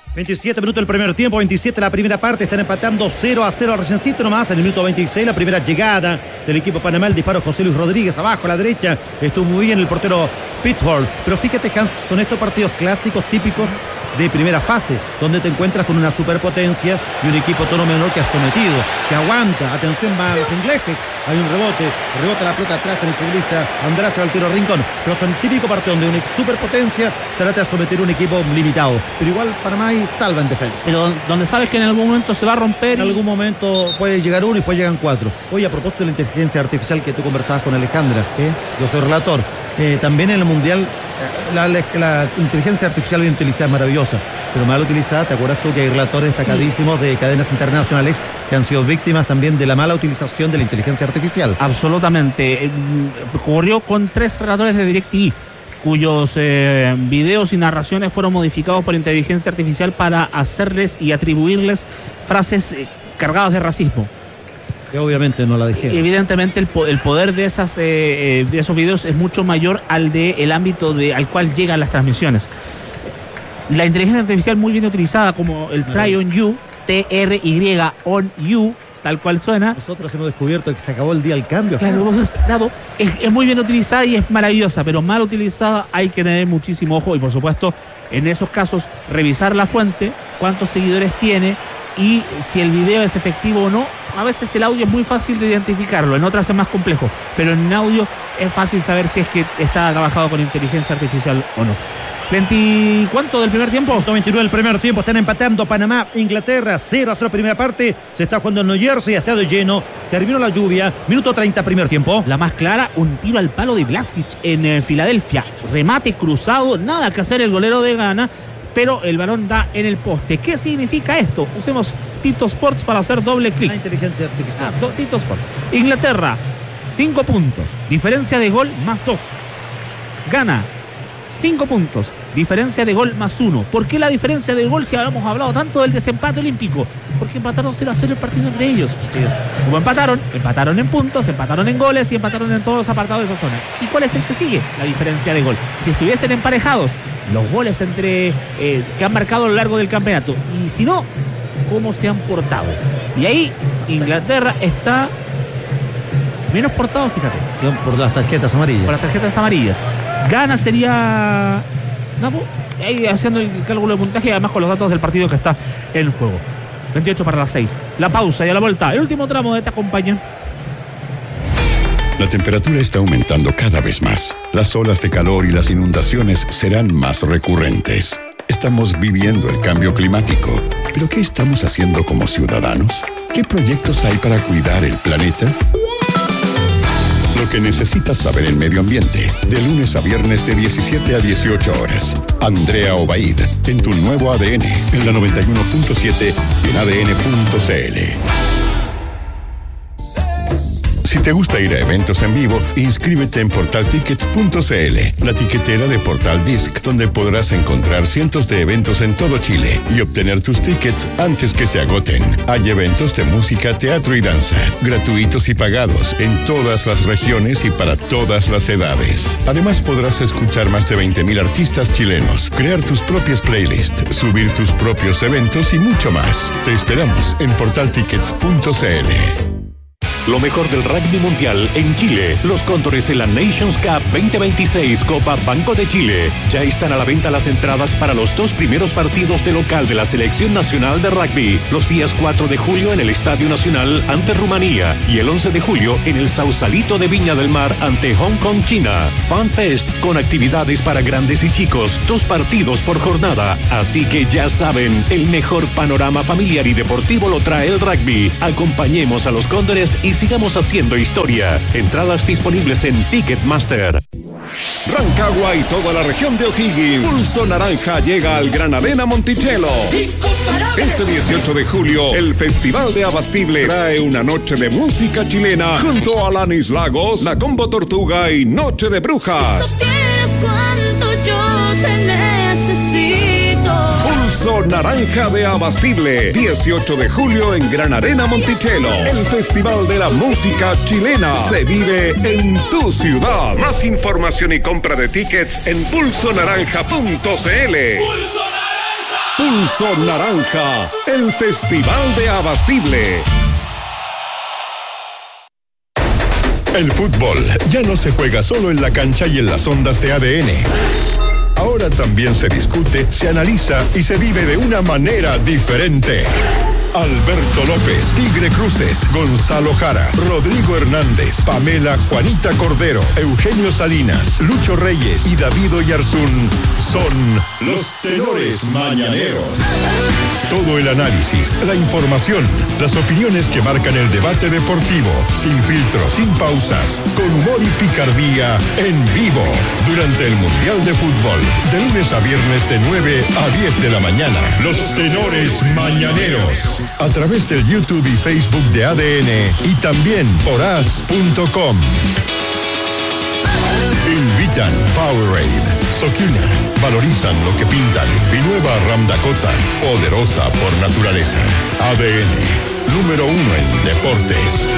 27 minutos del primer tiempo, 27 la primera parte, están empatando 0-0 reciencito nomás. En el minuto 26, la primera llegada del equipo Panamá, el disparo José Luis Rodríguez, abajo a la derecha, estuvo muy bien el portero Pitford. Pero fíjate, Hans, son estos partidos clásicos típicos de primera fase, donde te encuentras con una superpotencia y un equipo tono menor que ha sometido, que aguanta. Atención, va a los ingleses, hay un rebota la pelota atrás en el futbolista Andrés, va al tiro rincón, pero son típico partido donde una superpotencia trata de someter un equipo limitado, pero igual Panamá y salva en defensa. Pero donde sabes que en algún momento se va a romper. En algún momento puede llegar uno y después llegan cuatro. Oye, a propósito de la inteligencia artificial que tú conversabas con Alejandra, yo soy relator, también en el Mundial la inteligencia artificial bien utilizada es maravillosa, pero mal utilizada. ¿Te acuerdas tú que hay relatores destacadísimos de cadenas internacionales que han sido víctimas también de la mala utilización de la inteligencia artificial? Absolutamente. Ocurrió con 3 relatores de DirecTV, cuyos videos y narraciones fueron modificados por inteligencia artificial para hacerles y atribuirles frases cargadas de racismo. Que obviamente no la dijeron. Evidentemente el poder de esos videos es mucho mayor al del ámbito al cual llegan las transmisiones. La inteligencia artificial muy bien utilizada, como el Try on You, TRY on You, tal cual suena. Nosotros hemos descubierto que se acabó el día al cambio. Claro, es muy bien utilizada y es maravillosa, pero mal utilizada hay que tener muchísimo ojo y, por supuesto, en esos casos revisar la fuente, cuántos seguidores tiene y si el video es efectivo o no. A veces el audio es muy fácil de identificarlo, en otras es más complejo, pero en audio es fácil saber si es que está trabajado con inteligencia artificial o no. ¿Cuánto del primer tiempo? 29 del primer tiempo, están empatando Panamá, Inglaterra, 0-0 primera parte, se está jugando en New Jersey, ha estado lleno, terminó la lluvia, minuto 30 primer tiempo. La más clara, un tiro al palo de Vlasic en Filadelfia, remate cruzado, nada que hacer el golero de Ghana, pero el balón da en el poste. ¿Qué significa esto? Usemos Tito Sports para hacer doble clic. La inteligencia artificial. Tito Sports. Inglaterra, 5 puntos, diferencia de gol más 2. Ghana, 5 puntos, diferencia de gol más 1. ¿Por qué la diferencia de gol si habíamos hablado tanto del desempate olímpico? Porque empataron 0-0 el partido entre ellos. Así es. Como empataron en puntos, empataron en goles y empataron en todos los apartados de esa zona. ¿Y cuál es el que sigue? La diferencia de gol. Si estuviesen emparejados los goles que han marcado a lo largo del campeonato, y si no, cómo se han portado. Y ahí Inglaterra está menos portado, fíjate. Por las tarjetas amarillas. Por las tarjetas amarillas. Ghana sería... ahí haciendo el cálculo de puntaje y además con los datos del partido que está en juego. 28 para las 6. La pausa y a la vuelta, el último tramo de Te Acompaña. La temperatura está aumentando cada vez más. Las olas de calor y las inundaciones serán más recurrentes. Estamos viviendo el cambio climático. ¿Pero qué estamos haciendo como ciudadanos? ¿Qué proyectos hay para cuidar el planeta? Lo que necesitas saber en medio ambiente, de lunes a viernes de 17 a 18 horas. Andrea Obaid, en tu nuevo ADN, en la 91.7 y en ADN.cl. Si te gusta ir a eventos en vivo, inscríbete en portaltickets.cl, la tiquetera de Portal Disc, donde podrás encontrar cientos de eventos en todo Chile y obtener tus tickets antes que se agoten. Hay eventos de música, teatro y danza, gratuitos y pagados en todas las regiones y para todas las edades. Además, podrás escuchar más de 20.000 artistas chilenos, crear tus propias playlists, subir tus propios eventos y mucho más. Te esperamos en portaltickets.cl. Lo mejor del rugby mundial en Chile. Los Cóndores en la Nations Cup 2026 Copa Banco de Chile. Ya están a la venta las entradas para los 2 primeros partidos de local de la Selección Nacional de Rugby. Los días 4 de julio en el Estadio Nacional ante Rumanía y el 11 de julio en el Sausalito de Viña del Mar ante Hong Kong, China. FanFest con actividades para grandes y chicos. 2 partidos por jornada. Así que ya saben, el mejor panorama familiar y deportivo lo trae el rugby. Acompañemos a los Cóndores y sigamos haciendo historia. Entradas disponibles en Ticketmaster. Rancagua y toda la región de O'Higgins. Pulso Naranja llega al Gran Arena Monticello. Este 18 de julio, el Festival de Abastible trae una noche de música chilena junto a Alanis Lagos, La Combo Tortuga y Noche de Brujas. Si supieras cuánto yo te necesito. Pulso Naranja de Abastible, 18 de julio en Gran Arena Monticello. El Festival de la Música Chilena se vive en tu ciudad. Más información y compra de tickets en pulsonaranja.cl. Pulso Naranja, el Festival de Abastible. El fútbol ya no se juega solo en la cancha y en las ondas de ADN. Ahora también se discute, se analiza y se vive de una manera diferente. Alberto López, Tigre Cruces, Gonzalo Jara, Rodrigo Hernández, Pamela Juanita Cordero, Eugenio Salinas, Lucho Reyes y David Oyarzún son los tenores mañaneros. Todo el análisis, la información, las opiniones que marcan el debate deportivo, sin filtros, sin pausas, con humor y picardía, en vivo, durante el Mundial de Fútbol, de lunes a viernes de 9 a 10 de la mañana. Los tenores mañaneros. A través del YouTube y Facebook de ADN y también por as.com. Invitan Powerade, Sokina, valorizan lo que pintan y nueva Ram Dakota, poderosa por naturaleza. ADN, número 1 en deportes.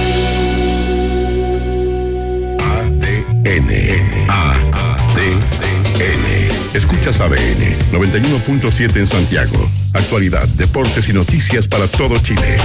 ADN. Escuchas ADN 91.7 en Santiago. Actualidad, deportes y noticias para todo Chile.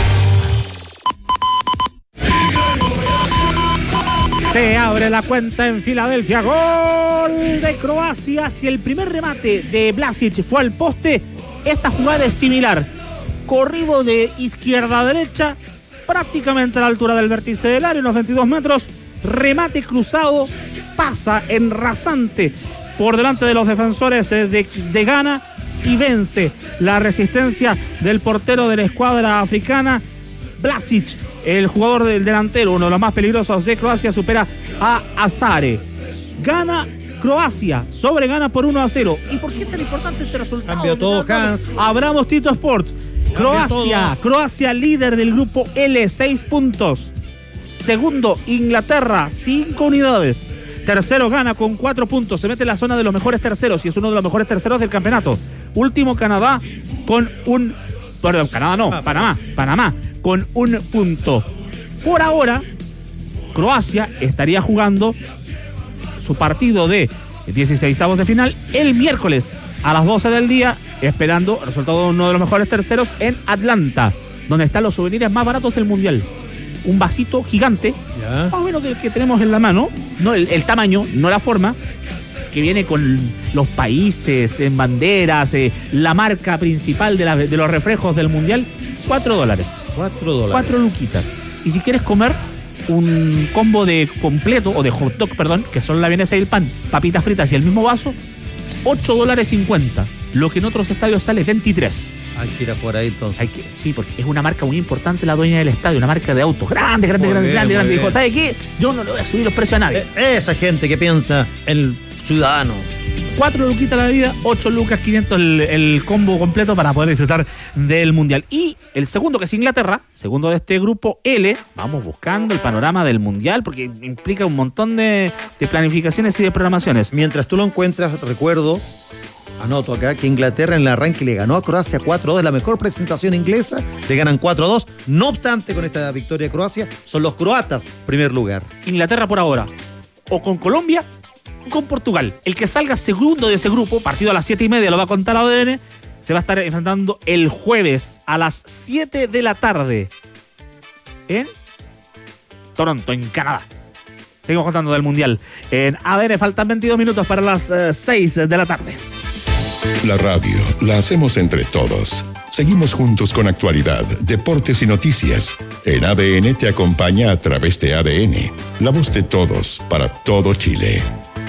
Se abre la cuenta en Filadelfia. Gol de Croacia. Si el primer remate de Vlasic fue al poste, esta jugada es similar. Corrido de izquierda a derecha, prácticamente a la altura del vértice del área, unos 22 metros. Remate cruzado, pasa en rasante por delante de los defensores de Ghana y vence la resistencia del portero de la escuadra africana. Vlasic, el jugador del delantero, uno de los más peligrosos de Croacia, supera a Azare. Gana Croacia, sobre Ghana por 1-0. ¿Y por qué es tan importante este resultado? Cambió todo, Hans. Abramos Tito Sports. Croacia líder del grupo L, 6 puntos. Segundo, Inglaterra, 5 unidades. Tercero, Ghana con 4 puntos. Se mete en la zona de los mejores terceros y es uno de los mejores terceros del campeonato. Último, Canadá con un... Perdón, Canadá no, Panamá con 1 punto. Por ahora, Croacia estaría jugando su partido de 16avos de final el miércoles a las 12 del día, esperando el resultado de uno de los mejores terceros en Atlanta, donde están los souvenirs más baratos del mundial. Un vasito gigante, más o menos del que tenemos en la mano, no el tamaño, no la forma, que viene con los países, en banderas, la marca principal de los reflejos del mundial. $4. 4 luquitas. Y si quieres comer un combo de completo, o de hot dog, perdón, que son la vienesa y el pan, papitas fritas y el mismo vaso, $8.50. Lo que en otros estadios sale 23. Hay que ir a por ahí entonces. Sí, porque es una marca muy importante la dueña del estadio, una marca de autos. Grande. Dijo, ¿sabe qué? Yo no le voy a subir los precios a nadie. Esa gente que piensa en el ciudadano. 4 luquitas la bebida, 8 lucas 500 el combo completo para poder disfrutar del Mundial. Y el segundo, que es Inglaterra, segundo de este grupo L, vamos buscando el panorama del Mundial, porque implica un montón de planificaciones y de programaciones. Mientras tú lo encuentras, recuerdo, anoto acá, que Inglaterra en el arranque le ganó a Croacia 4-2, la mejor presentación inglesa, le ganan 4-2. No obstante, con esta victoria de Croacia, son los croatas primer lugar. Inglaterra por ahora, o con Colombia, con Portugal. El que salga segundo de ese grupo, partido a las 7:30, lo va a contar ADN, se va a estar enfrentando el jueves a las 7 de la tarde en Toronto, en Canadá. Seguimos contando del Mundial. En ADN faltan 22 minutos para las 6 de la tarde. La radio la hacemos entre todos. Seguimos juntos con actualidad, deportes y noticias. En ADN te acompaña a través de ADN, la voz de todos para todo Chile.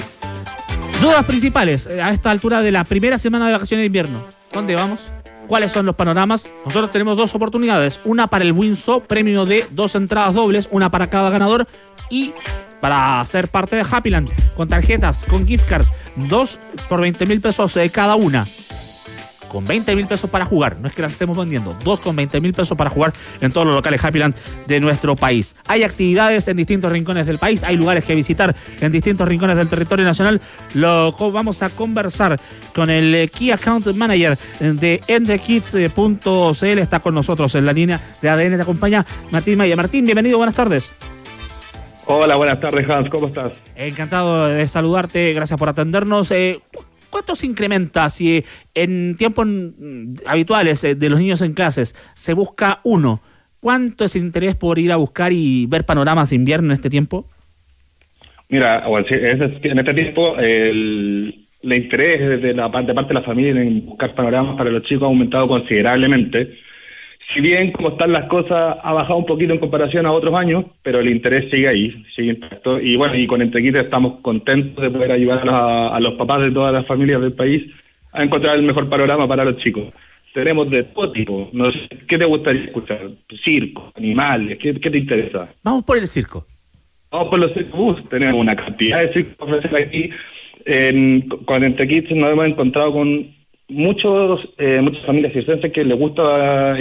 Dudas principales a esta altura de la primera semana de vacaciones de invierno. ¿Dónde vamos? ¿Cuáles son los panoramas? Nosotros tenemos 2 oportunidades. Una para el Winso, premio de 2 entradas dobles, una para cada ganador. Y para ser parte de Happyland, con tarjetas, con gift card, 2 por 20.000 pesos cada una. Con 20.000 pesos para jugar, no es que las estemos vendiendo, 2 con 20.000 pesos para jugar en todos los locales Happyland de nuestro país. Hay actividades en distintos rincones del país, hay lugares que visitar en distintos rincones del territorio nacional. Vamos a conversar con el Key Account Manager de entrekids.cl, está con nosotros en la línea de ADN, te acompaña Martín Maya. Martín, bienvenido, buenas tardes. Hola, buenas tardes, Hans, ¿cómo estás? Encantado de saludarte, gracias por atendernos. ¿Cuánto se incrementa si en tiempos habituales de los niños en clases se busca 1? ¿Cuánto es el interés por ir a buscar y ver panoramas de invierno en este tiempo? Mira, en este tiempo el interés de parte de la familia en buscar panoramas para los chicos ha aumentado considerablemente. Si bien, como están las cosas, ha bajado un poquito en comparación a otros años, pero el interés sigue ahí, sigue intacto. Y bueno, y con Entrekids estamos contentos de poder ayudar a los papás de todas las familias del país a encontrar el mejor panorama para los chicos. Tenemos de todo tipo. No sé, ¿qué te gustaría escuchar? Circo, animales, ¿qué te interesa? Vamos por el circo. Vamos por los circos. Tenemos una cantidad de circos que ofrecer aquí. Con Entrekids nos hemos encontrado con muchas familias circenses que les gusta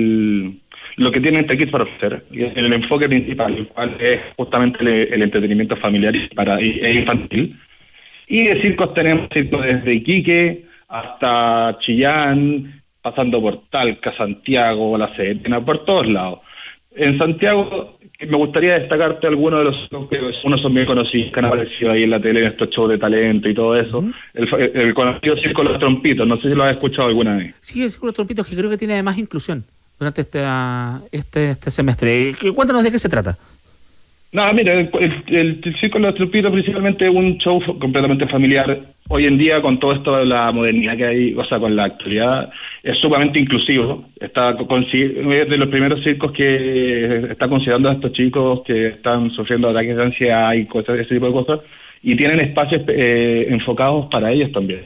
lo que tiene Entrekids para ofrecer, el enfoque principal, el cual es justamente el entretenimiento familiar e infantil. Y de circos tenemos circos desde Iquique hasta Chillán, pasando por Talca, Santiago, La Serena, por todos lados. En Santiago me gustaría destacarte algunos de los que unos son bien conocidos, que han aparecido ahí en la tele en estos shows de talento y todo eso. El conocido Circo Los Trompitos, no sé si lo has escuchado alguna vez. Sí, el Circo Los Trompitos, que creo que tiene además inclusión durante este semestre. Cuéntanos de qué se trata. No, mira, el Circo Los Trompitos principalmente es un show completamente familiar. Hoy en día, con todo esto de la modernidad que hay, o sea, con la actualidad, es sumamente inclusivo. Es de los primeros circos que está considerando a estos chicos que están sufriendo ataques de ansiedad y ese tipo de cosas, y tienen espacios enfocados para ellos también.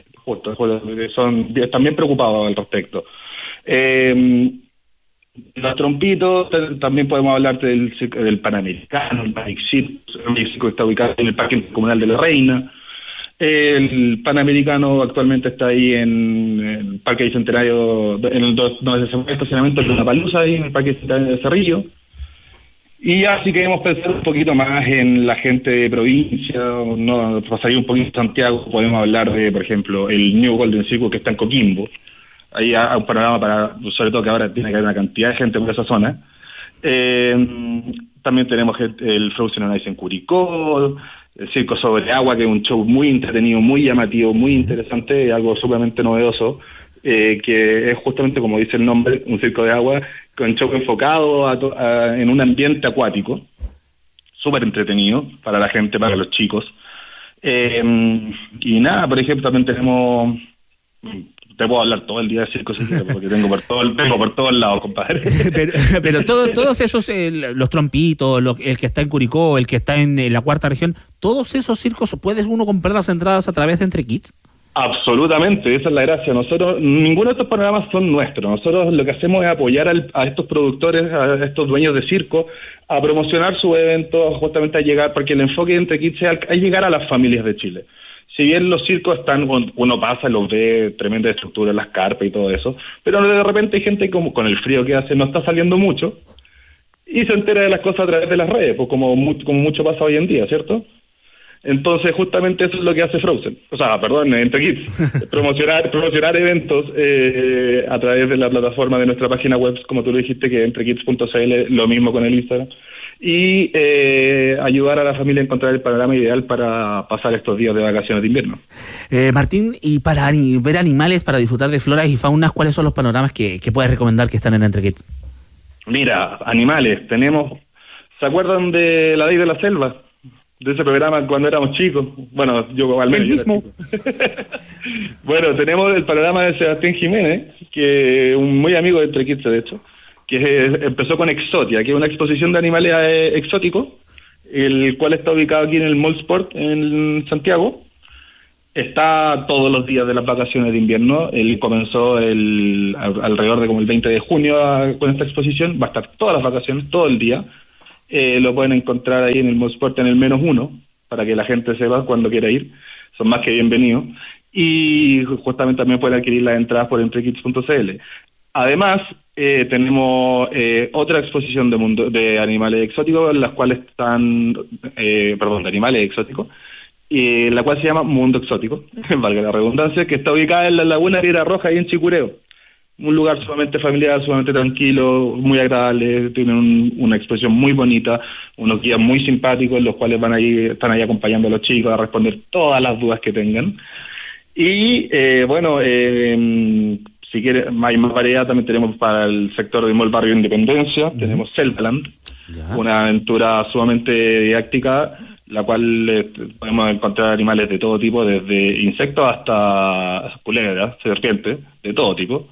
Están bien preocupados al respecto. Los Trompitos, también podemos hablar del Panamericano, el Magic Circo está ubicado en el Parque Comunal de la Reina. El Panamericano actualmente está ahí en el Parque Bicentenario, donde se mueve el estacionamiento de Lollapalooza, ahí en el Parque Bicentenario de Cerrillo. Y así queremos pensar un poquito más en la gente de provincia, no pasaría un poquito a Santiago, podemos hablar de, por ejemplo, el New Golden Circle que está en Coquimbo. Ahí hay un panorama sobre todo que ahora tiene que haber una cantidad de gente por esa zona. También tenemos el Frozen on Ice en Curicó, el Circo sobre Agua, que es un show muy entretenido, muy llamativo, muy interesante, algo sumamente novedoso, que es justamente, como dice el nombre, un circo de agua, con un show enfocado en un ambiente acuático, súper entretenido para la gente, para los chicos. Y nada, por ejemplo, también tenemos... Te puedo hablar todo el día de circo, porque tengo por todos lados, compadre. Pero todos esos, los Trompitos, el que está en Curicó, el que está en la cuarta región, todos esos circos, ¿puedes uno comprar las entradas a través de Entrekids? Absolutamente, esa es la gracia. Nosotros, ninguno de estos programas son nuestros. Nosotros lo que hacemos es apoyar a estos productores, a estos dueños de circo, a promocionar sus eventos, justamente a llegar, porque el enfoque de Entrekids es llegar a las familias de Chile. si bien los circos están, uno pasa, los ve, tremenda estructura en las carpas y todo eso, pero de repente hay gente como con el frío que hace no está saliendo mucho y se entera de las cosas a través de las redes, pues como mucho pasa hoy en día, ¿cierto? Entonces justamente eso es lo que hace Frozen, Entre Kids, promocionar eventos a través de la plataforma de nuestra página web, como tú lo dijiste, que entrekids.cl, lo mismo con el Instagram, y ayudar a la familia a encontrar el panorama ideal para pasar estos días de vacaciones de invierno. Martín, y para ver animales, para disfrutar de floras y faunas, ¿cuáles son los panoramas que puedes recomendar que están en Entre Kids? Mira, animales, ¿se acuerdan de La Ley de la Selva? De ese programa cuando éramos chicos. Bueno, yo al menos. El mismo. Bueno, tenemos el panorama de Sebastián Jiménez, que es un muy amigo de Entre Kids, de hecho, que empezó con Exotia, que es una exposición de animales exóticos, el cual está ubicado aquí en el Mall Sport en Santiago. Está todos los días de las vacaciones de invierno. Él comenzó alrededor de como el 20 de junio con esta exposición. Va a estar todas las vacaciones, todo el día. Lo pueden encontrar ahí en el Mall Sport en el -1, para que la gente sepa cuando quiera ir. Son más que bienvenidos. Y justamente también pueden adquirir las entradas por entrekids.cl. Además, tenemos otra exposición de animales exóticos, las cuales están, de animales exóticos, la cual se llama Mundo Exótico, valga la redundancia, que está ubicada en la Laguna Piedra Roja, ahí en Chicureo. Un lugar sumamente familiar, sumamente tranquilo, muy agradable, tienen una exposición muy bonita, unos guías muy simpáticos, los cuales están ahí acompañando a los chicos a responder todas las dudas que tengan. Y si quieren, hay más variedad, también tenemos para el sector del Barrio Independencia, tenemos Selvaland, una aventura sumamente didáctica, la cual podemos encontrar animales de todo tipo, desde insectos hasta culebras, serpientes, de todo tipo.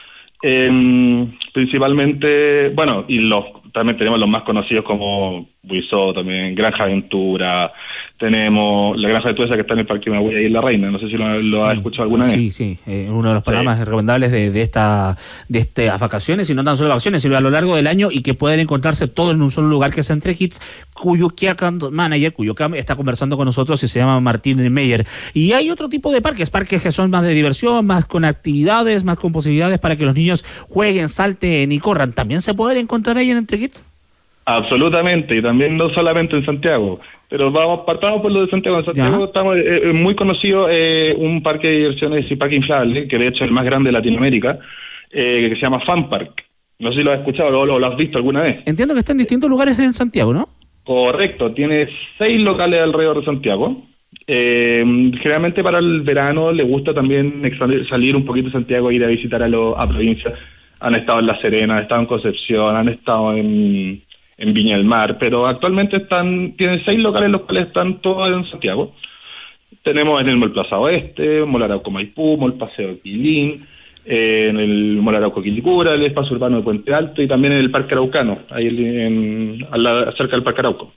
Principalmente, también tenemos los más conocidos como Buizó, también Granja Aventura, tenemos la Granja Aventura que está en el Parque Mahuilla y en La Reina, no sé si lo has escuchado alguna vez. Sí, uno de los programas recomendables de estas vacaciones, y no tan solo vacaciones, sino a lo largo del año, y que pueden encontrarse todo en un solo lugar, que es Entre Kids, cuyo key account manager, está conversando con nosotros y se llama Martín Meyer. Y hay otro tipo de parques que son más de diversión, más con actividades, más con posibilidades para que los niños jueguen, salten y corran. ¿También se pueden encontrar ahí en Entre Kids? Absolutamente, y también no solamente en Santiago, pero partamos por lo de Santiago. En Santiago estamos muy conocido un parque de diversiones y parque inflable, que de hecho es el más grande de Latinoamérica, que se llama Fun Park. No sé si lo has escuchado o lo has visto alguna vez. Entiendo que está en distintos lugares en Santiago, ¿no? Correcto, tiene 6 locales alrededor de Santiago. Generalmente para el verano le gusta también salir un poquito de Santiago e ir a visitar a provincias. Han estado en La Serena, han estado en Concepción, han estado en Viña del Mar, pero actualmente tienen 6 locales, los cuales están todos en Santiago. Tenemos en el Mall Plaza Oeste, Mall Arauco Maipú, Mall Paseo Quilín, en el Mall Arauco Quilicura, el espacio urbano de Puente Alto, y también en el Parque Araucano, ahí cerca del Parque Arauco.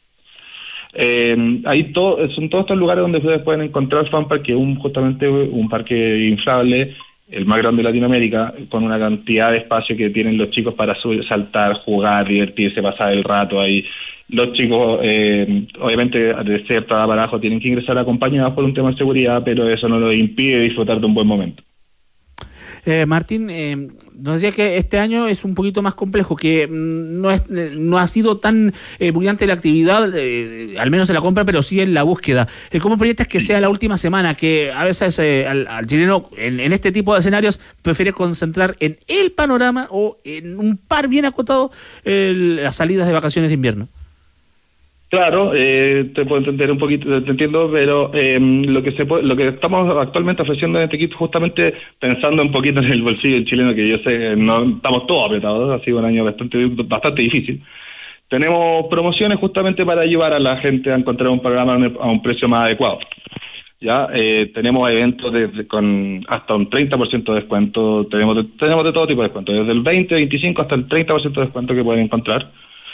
Ahí son todos estos lugares donde ustedes pueden encontrar Fun Park, que es justamente un parque inflable, el más grande de Latinoamérica, con una cantidad de espacio que tienen los chicos para saltar, jugar, divertirse, pasar el rato ahí. Los chicos, obviamente, de cierta edad para abajo tienen que ingresar acompañados por un tema de seguridad, pero eso no los impide disfrutar de un buen momento. Martín, nos decía que este año es un poquito más complejo, que no ha sido tan brillante la actividad, al menos en la compra, pero sí en la búsqueda. ¿Cómo proyectas que sea la última semana? Que a veces al chileno en este tipo de escenarios prefiere concentrar en el panorama o en un par bien acotado las salidas de vacaciones de invierno. Claro, te puedo entender un poquito, te entiendo, pero lo que estamos actualmente ofreciendo en este kit, justamente pensando un poquito en el bolsillo del chileno, que yo sé, no estamos todos apretados, ha sido un año bastante difícil. Tenemos promociones justamente para ayudar a la gente a encontrar un programa a un precio más adecuado. Ya tenemos eventos con hasta un 30% de descuento, tenemos de todo tipo de descuento, desde el 20, 25 hasta el 30% de descuento que pueden encontrar.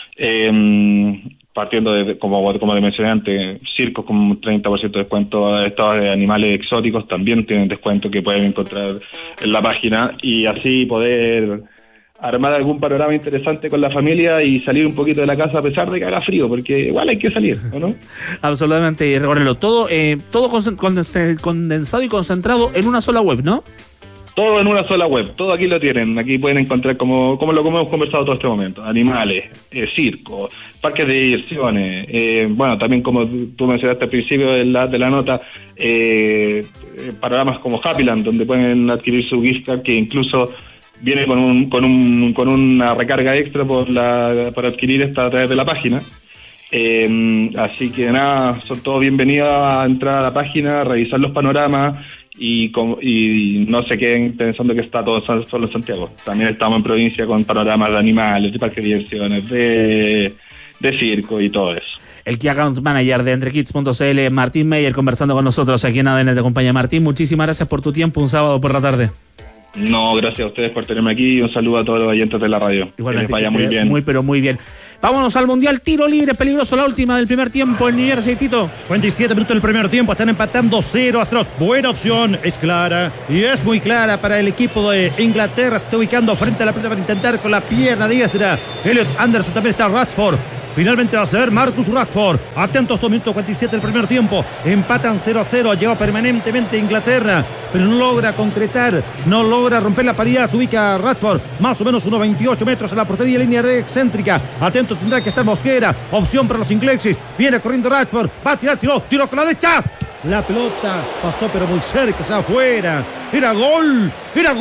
Partiendo de, como te mencioné antes, circos con un 30% de descuento, estos de animales exóticos también tienen descuento que pueden encontrar en la página, y así poder armar algún panorama interesante con la familia y salir un poquito de la casa a pesar de que haga frío, porque igual hay que salir, ¿o no? Absolutamente, y recorrerlo todo condensado y concentrado en una sola web, ¿no? Todo en una sola web, todo aquí lo tienen. Aquí pueden encontrar como hemos conversado todo este momento: animales, circo, parques de diversiones, bueno, también como tú mencionaste al principio de la nota, panoramas como Happyland, donde pueden adquirir su gift card, que incluso viene con una recarga extra para adquirir esta a través de la página. Así que nada, son todos bienvenidos a entrar a la página, a revisar los panoramas y no se queden pensando que está todo solo en Santiago. También estamos en provincia con panoramas de animales, de parques de diversiones, de circo y todo eso. El Key Account Manager de entrekids.cl, Martín Meyer, conversando con nosotros aquí en ADN de Compañía. Martín, muchísimas gracias por tu tiempo un sábado por la tarde. No, gracias a ustedes por tenerme aquí y un saludo a todos los oyentes de la radio. Igualmente, que les vaya muy bien. Muy bien. Vámonos al Mundial. Tiro libre peligroso, la última del primer tiempo en New Jersey, Tito. 47 minutos del primer tiempo, están empatando 0-0. Buena opción, es clara y es muy clara para el equipo de Inglaterra. Se está ubicando frente a la pelota para intentar con la pierna diestra. Elliot Anderson, también está Rashford. Finalmente va a ser Marcus Rashford. Atentos, 2 minutos 47 del primer tiempo. Empatan 0-0. Lleva permanentemente Inglaterra, pero no logra concretar, no logra romper la paridad. Se ubica Rashford, más o menos unos 28 metros en la portería, línea excéntrica. Atentos, tendrá que estar Mosquera. Opción para los ingleses. Viene corriendo Rashford. Va a tirar, tiró con la derecha. La pelota pasó pero muy cerca, se va afuera. Era gol.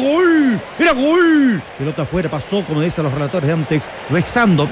Pelota afuera, pasó, como dicen los relatores de Antex, vexando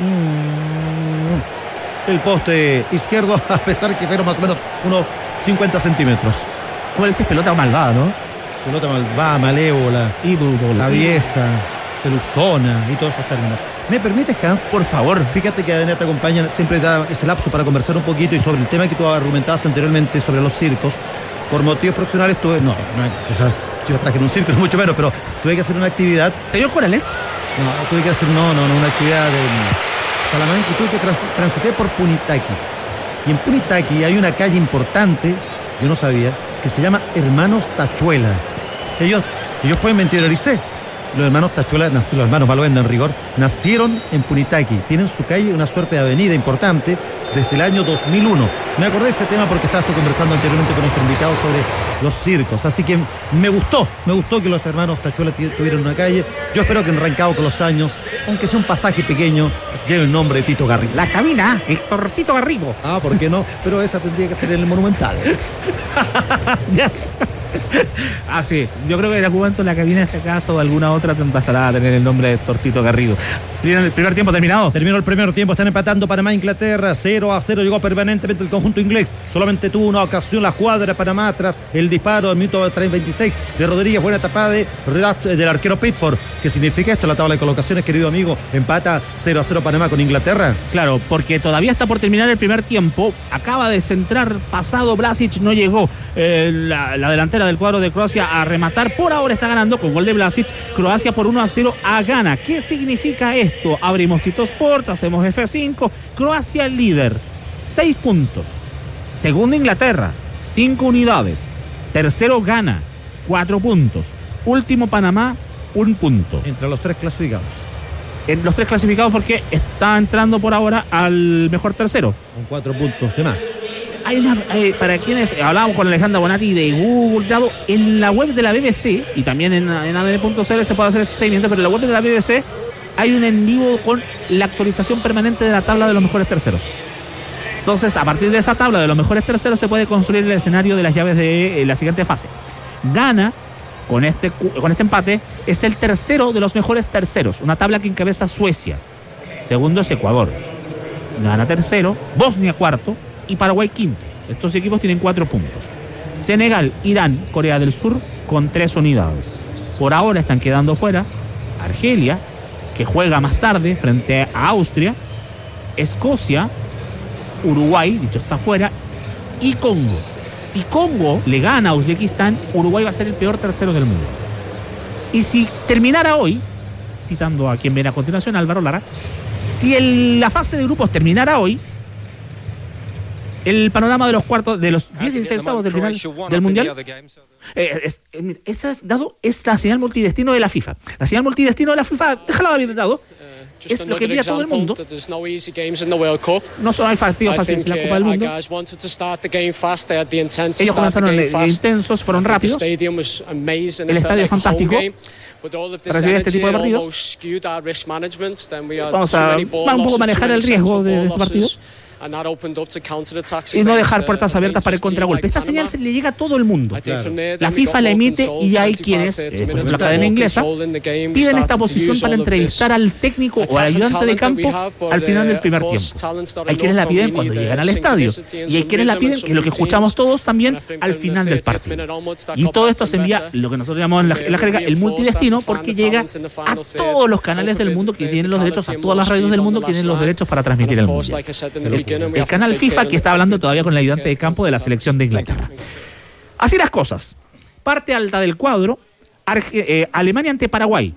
el poste izquierdo, a pesar que fueron más o menos unos 50 centímetros. ¿Cómo le dices? Pelota malvada, ¿no? Pelota malvada, malévola, traviesa, teluzona y todos esos términos. ¿Me permites, Hans? Por favor. Fíjate que ADN te acompaña, siempre da ese lapso para conversar un poquito y sobre el tema que tú argumentabas anteriormente sobre los circos. Por motivos profesionales tuve, yo traje en un circo, mucho menos, pero tuve que hacer una actividad. ¿Señor Corales? No, tuve que hacer, una actividad de Salamanca y tuve que transité por Punitaqui. Y en Punitaqui hay una calle importante, yo no sabía, que se llama Hermanos Tachuela. Ellos pueden mentir, los hermanos Tachuela, los hermanos Balvenda en rigor, nacieron en Punitaqui. Tienen su calle, una suerte de avenida importante desde el año 2001. Me acordé de ese tema porque estabas tú conversando anteriormente con nuestro invitado sobre los circos. Así que me gustó que los hermanos Tachuela tuvieran una calle. Yo espero que en Rancagua con los años, aunque sea un pasaje pequeño, lleve el nombre de Tito Garrido. La cabina, Héctor Tito Garrido. Ah, ¿por qué no? Pero esa tendría que ser en el Monumental. Ya. Ah, sí. Yo creo que en algún momento la cabina, en este caso, o alguna otra, pasará a tener el nombre de Héctor Tito Garrido. ¿El primer tiempo terminado? Terminó el primer tiempo, están empatando Panamá e Inglaterra, 0-0, llegó permanentemente el conjunto inglés, solamente tuvo una ocasión la escuadra de Panamá tras el disparo del minuto 26 de Rodríguez, buena tapada del arquero Pickford. ¿Qué significa esto? La tabla de colocaciones, querido amigo, empata 0-0 Panamá con Inglaterra. Claro, porque todavía está por terminar el primer tiempo, acaba de centrar pasado Vlasic, no llegó la delantera del cuadro de Croacia a rematar. Por ahora está ganando con gol de Vlasic, Croacia por 1-0 a Ghana. ¿Qué significa esto? Abrimos Tito Sports, hacemos F5, Croacia líder, 6 puntos. Segundo Inglaterra, 5 unidades. Tercero Ghana, 4 puntos. Último Panamá, 1 punto. Entre los 3 clasificados. En los 3 clasificados porque está entrando por ahora al mejor tercero. Con 4 puntos de más. Para quienes hablábamos con Alejandra Bonatti de Google, en la web de la BBC y también en adn.cl se puede hacer ese seguimiento, pero en la web de la BBC hay un en vivo con la actualización permanente de la tabla de los mejores terceros. Entonces, a partir de esa tabla de los mejores terceros se puede construir el escenario de las llaves de la siguiente fase. Ghana, con este empate, es el tercero de los mejores terceros, una tabla que encabeza Suecia. Segundo es Ecuador. Ghana tercero, Bosnia cuarto y Paraguay quinto. Estos equipos tienen 4 puntos. Senegal, Irán, Corea del Sur con 3 unidades. Por ahora están quedando fuera Argelia, que juega más tarde frente a Austria, Escocia, Uruguay, dicho está fuera, y Congo. Si Congo le gana a Uzbekistán, Uruguay va a ser el peor tercero del mundo. Y si terminara hoy, citando a quien viene a continuación, Álvaro Lara, si la fase de grupos terminara hoy, el panorama de los cuartos, de los 16avos del final del Mundial. Esa es la señal multidestino de la FIFA. La señal multidestino de la FIFA, déjala David Dado, es lo que envía todo el mundo. No solo hay partidos fáciles en la Copa del Mundo. Ellos comenzaron intensos, fueron rápidos. El estadio es fantástico para recibir este tipo de partidos. Vamos a un poco manejar el riesgo de este partido y no dejar puertas abiertas para el contragolpe. Esta señal se le llega a todo el mundo. Claro. La FIFA la emite y hay quienes, por ejemplo, la cadena inglesa, piden esta posición para entrevistar al técnico o al ayudante de campo al final del primer tiempo. Hay quienes la piden cuando llegan al estadio y hay quienes la piden, que es lo que escuchamos todos también, al final del partido. Y todo esto se envía, lo que nosotros llamamos en la jerga, el multidestino, porque llega a todos los canales del mundo que tienen los derechos, a todas las radios del mundo que tienen los derechos para transmitir el mundial. El canal FIFA, que está hablando todavía con el ayudante de campo de la selección de Inglaterra. Así las cosas. Parte alta del cuadro, Alemania ante Paraguay.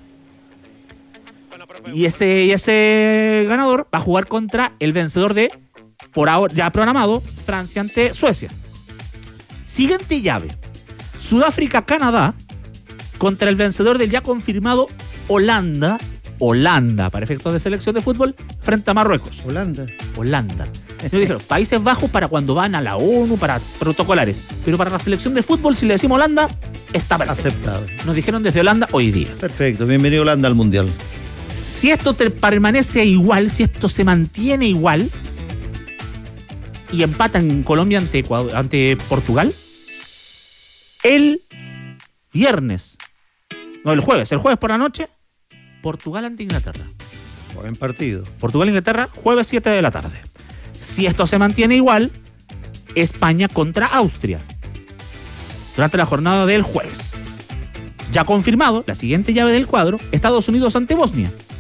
Y ese ganador va a jugar contra el vencedor de, por ahora ya programado, Francia ante Suecia. Siguiente llave: Sudáfrica-Canadá contra el vencedor del ya confirmado Holanda, para efectos de selección de fútbol, frente a Marruecos. Holanda. Yo dije, Países Bajos para cuando van a la ONU, para protocolares. Pero para la selección de fútbol, si le decimos Holanda, está aceptado. Nos dijeron desde Holanda hoy día. Perfecto, bienvenido Holanda al Mundial. Si esto permanece igual, si esto se mantiene igual, y empatan Colombia ante Portugal, el jueves por la noche, Portugal ante Inglaterra. Buen partido. Portugal-Inglaterra, jueves 7 de la tarde. Si esto se mantiene igual, España contra Austria, durante la jornada del jueves. Ya confirmado, la siguiente llave del cuadro, Estados Unidos ante Bosnia.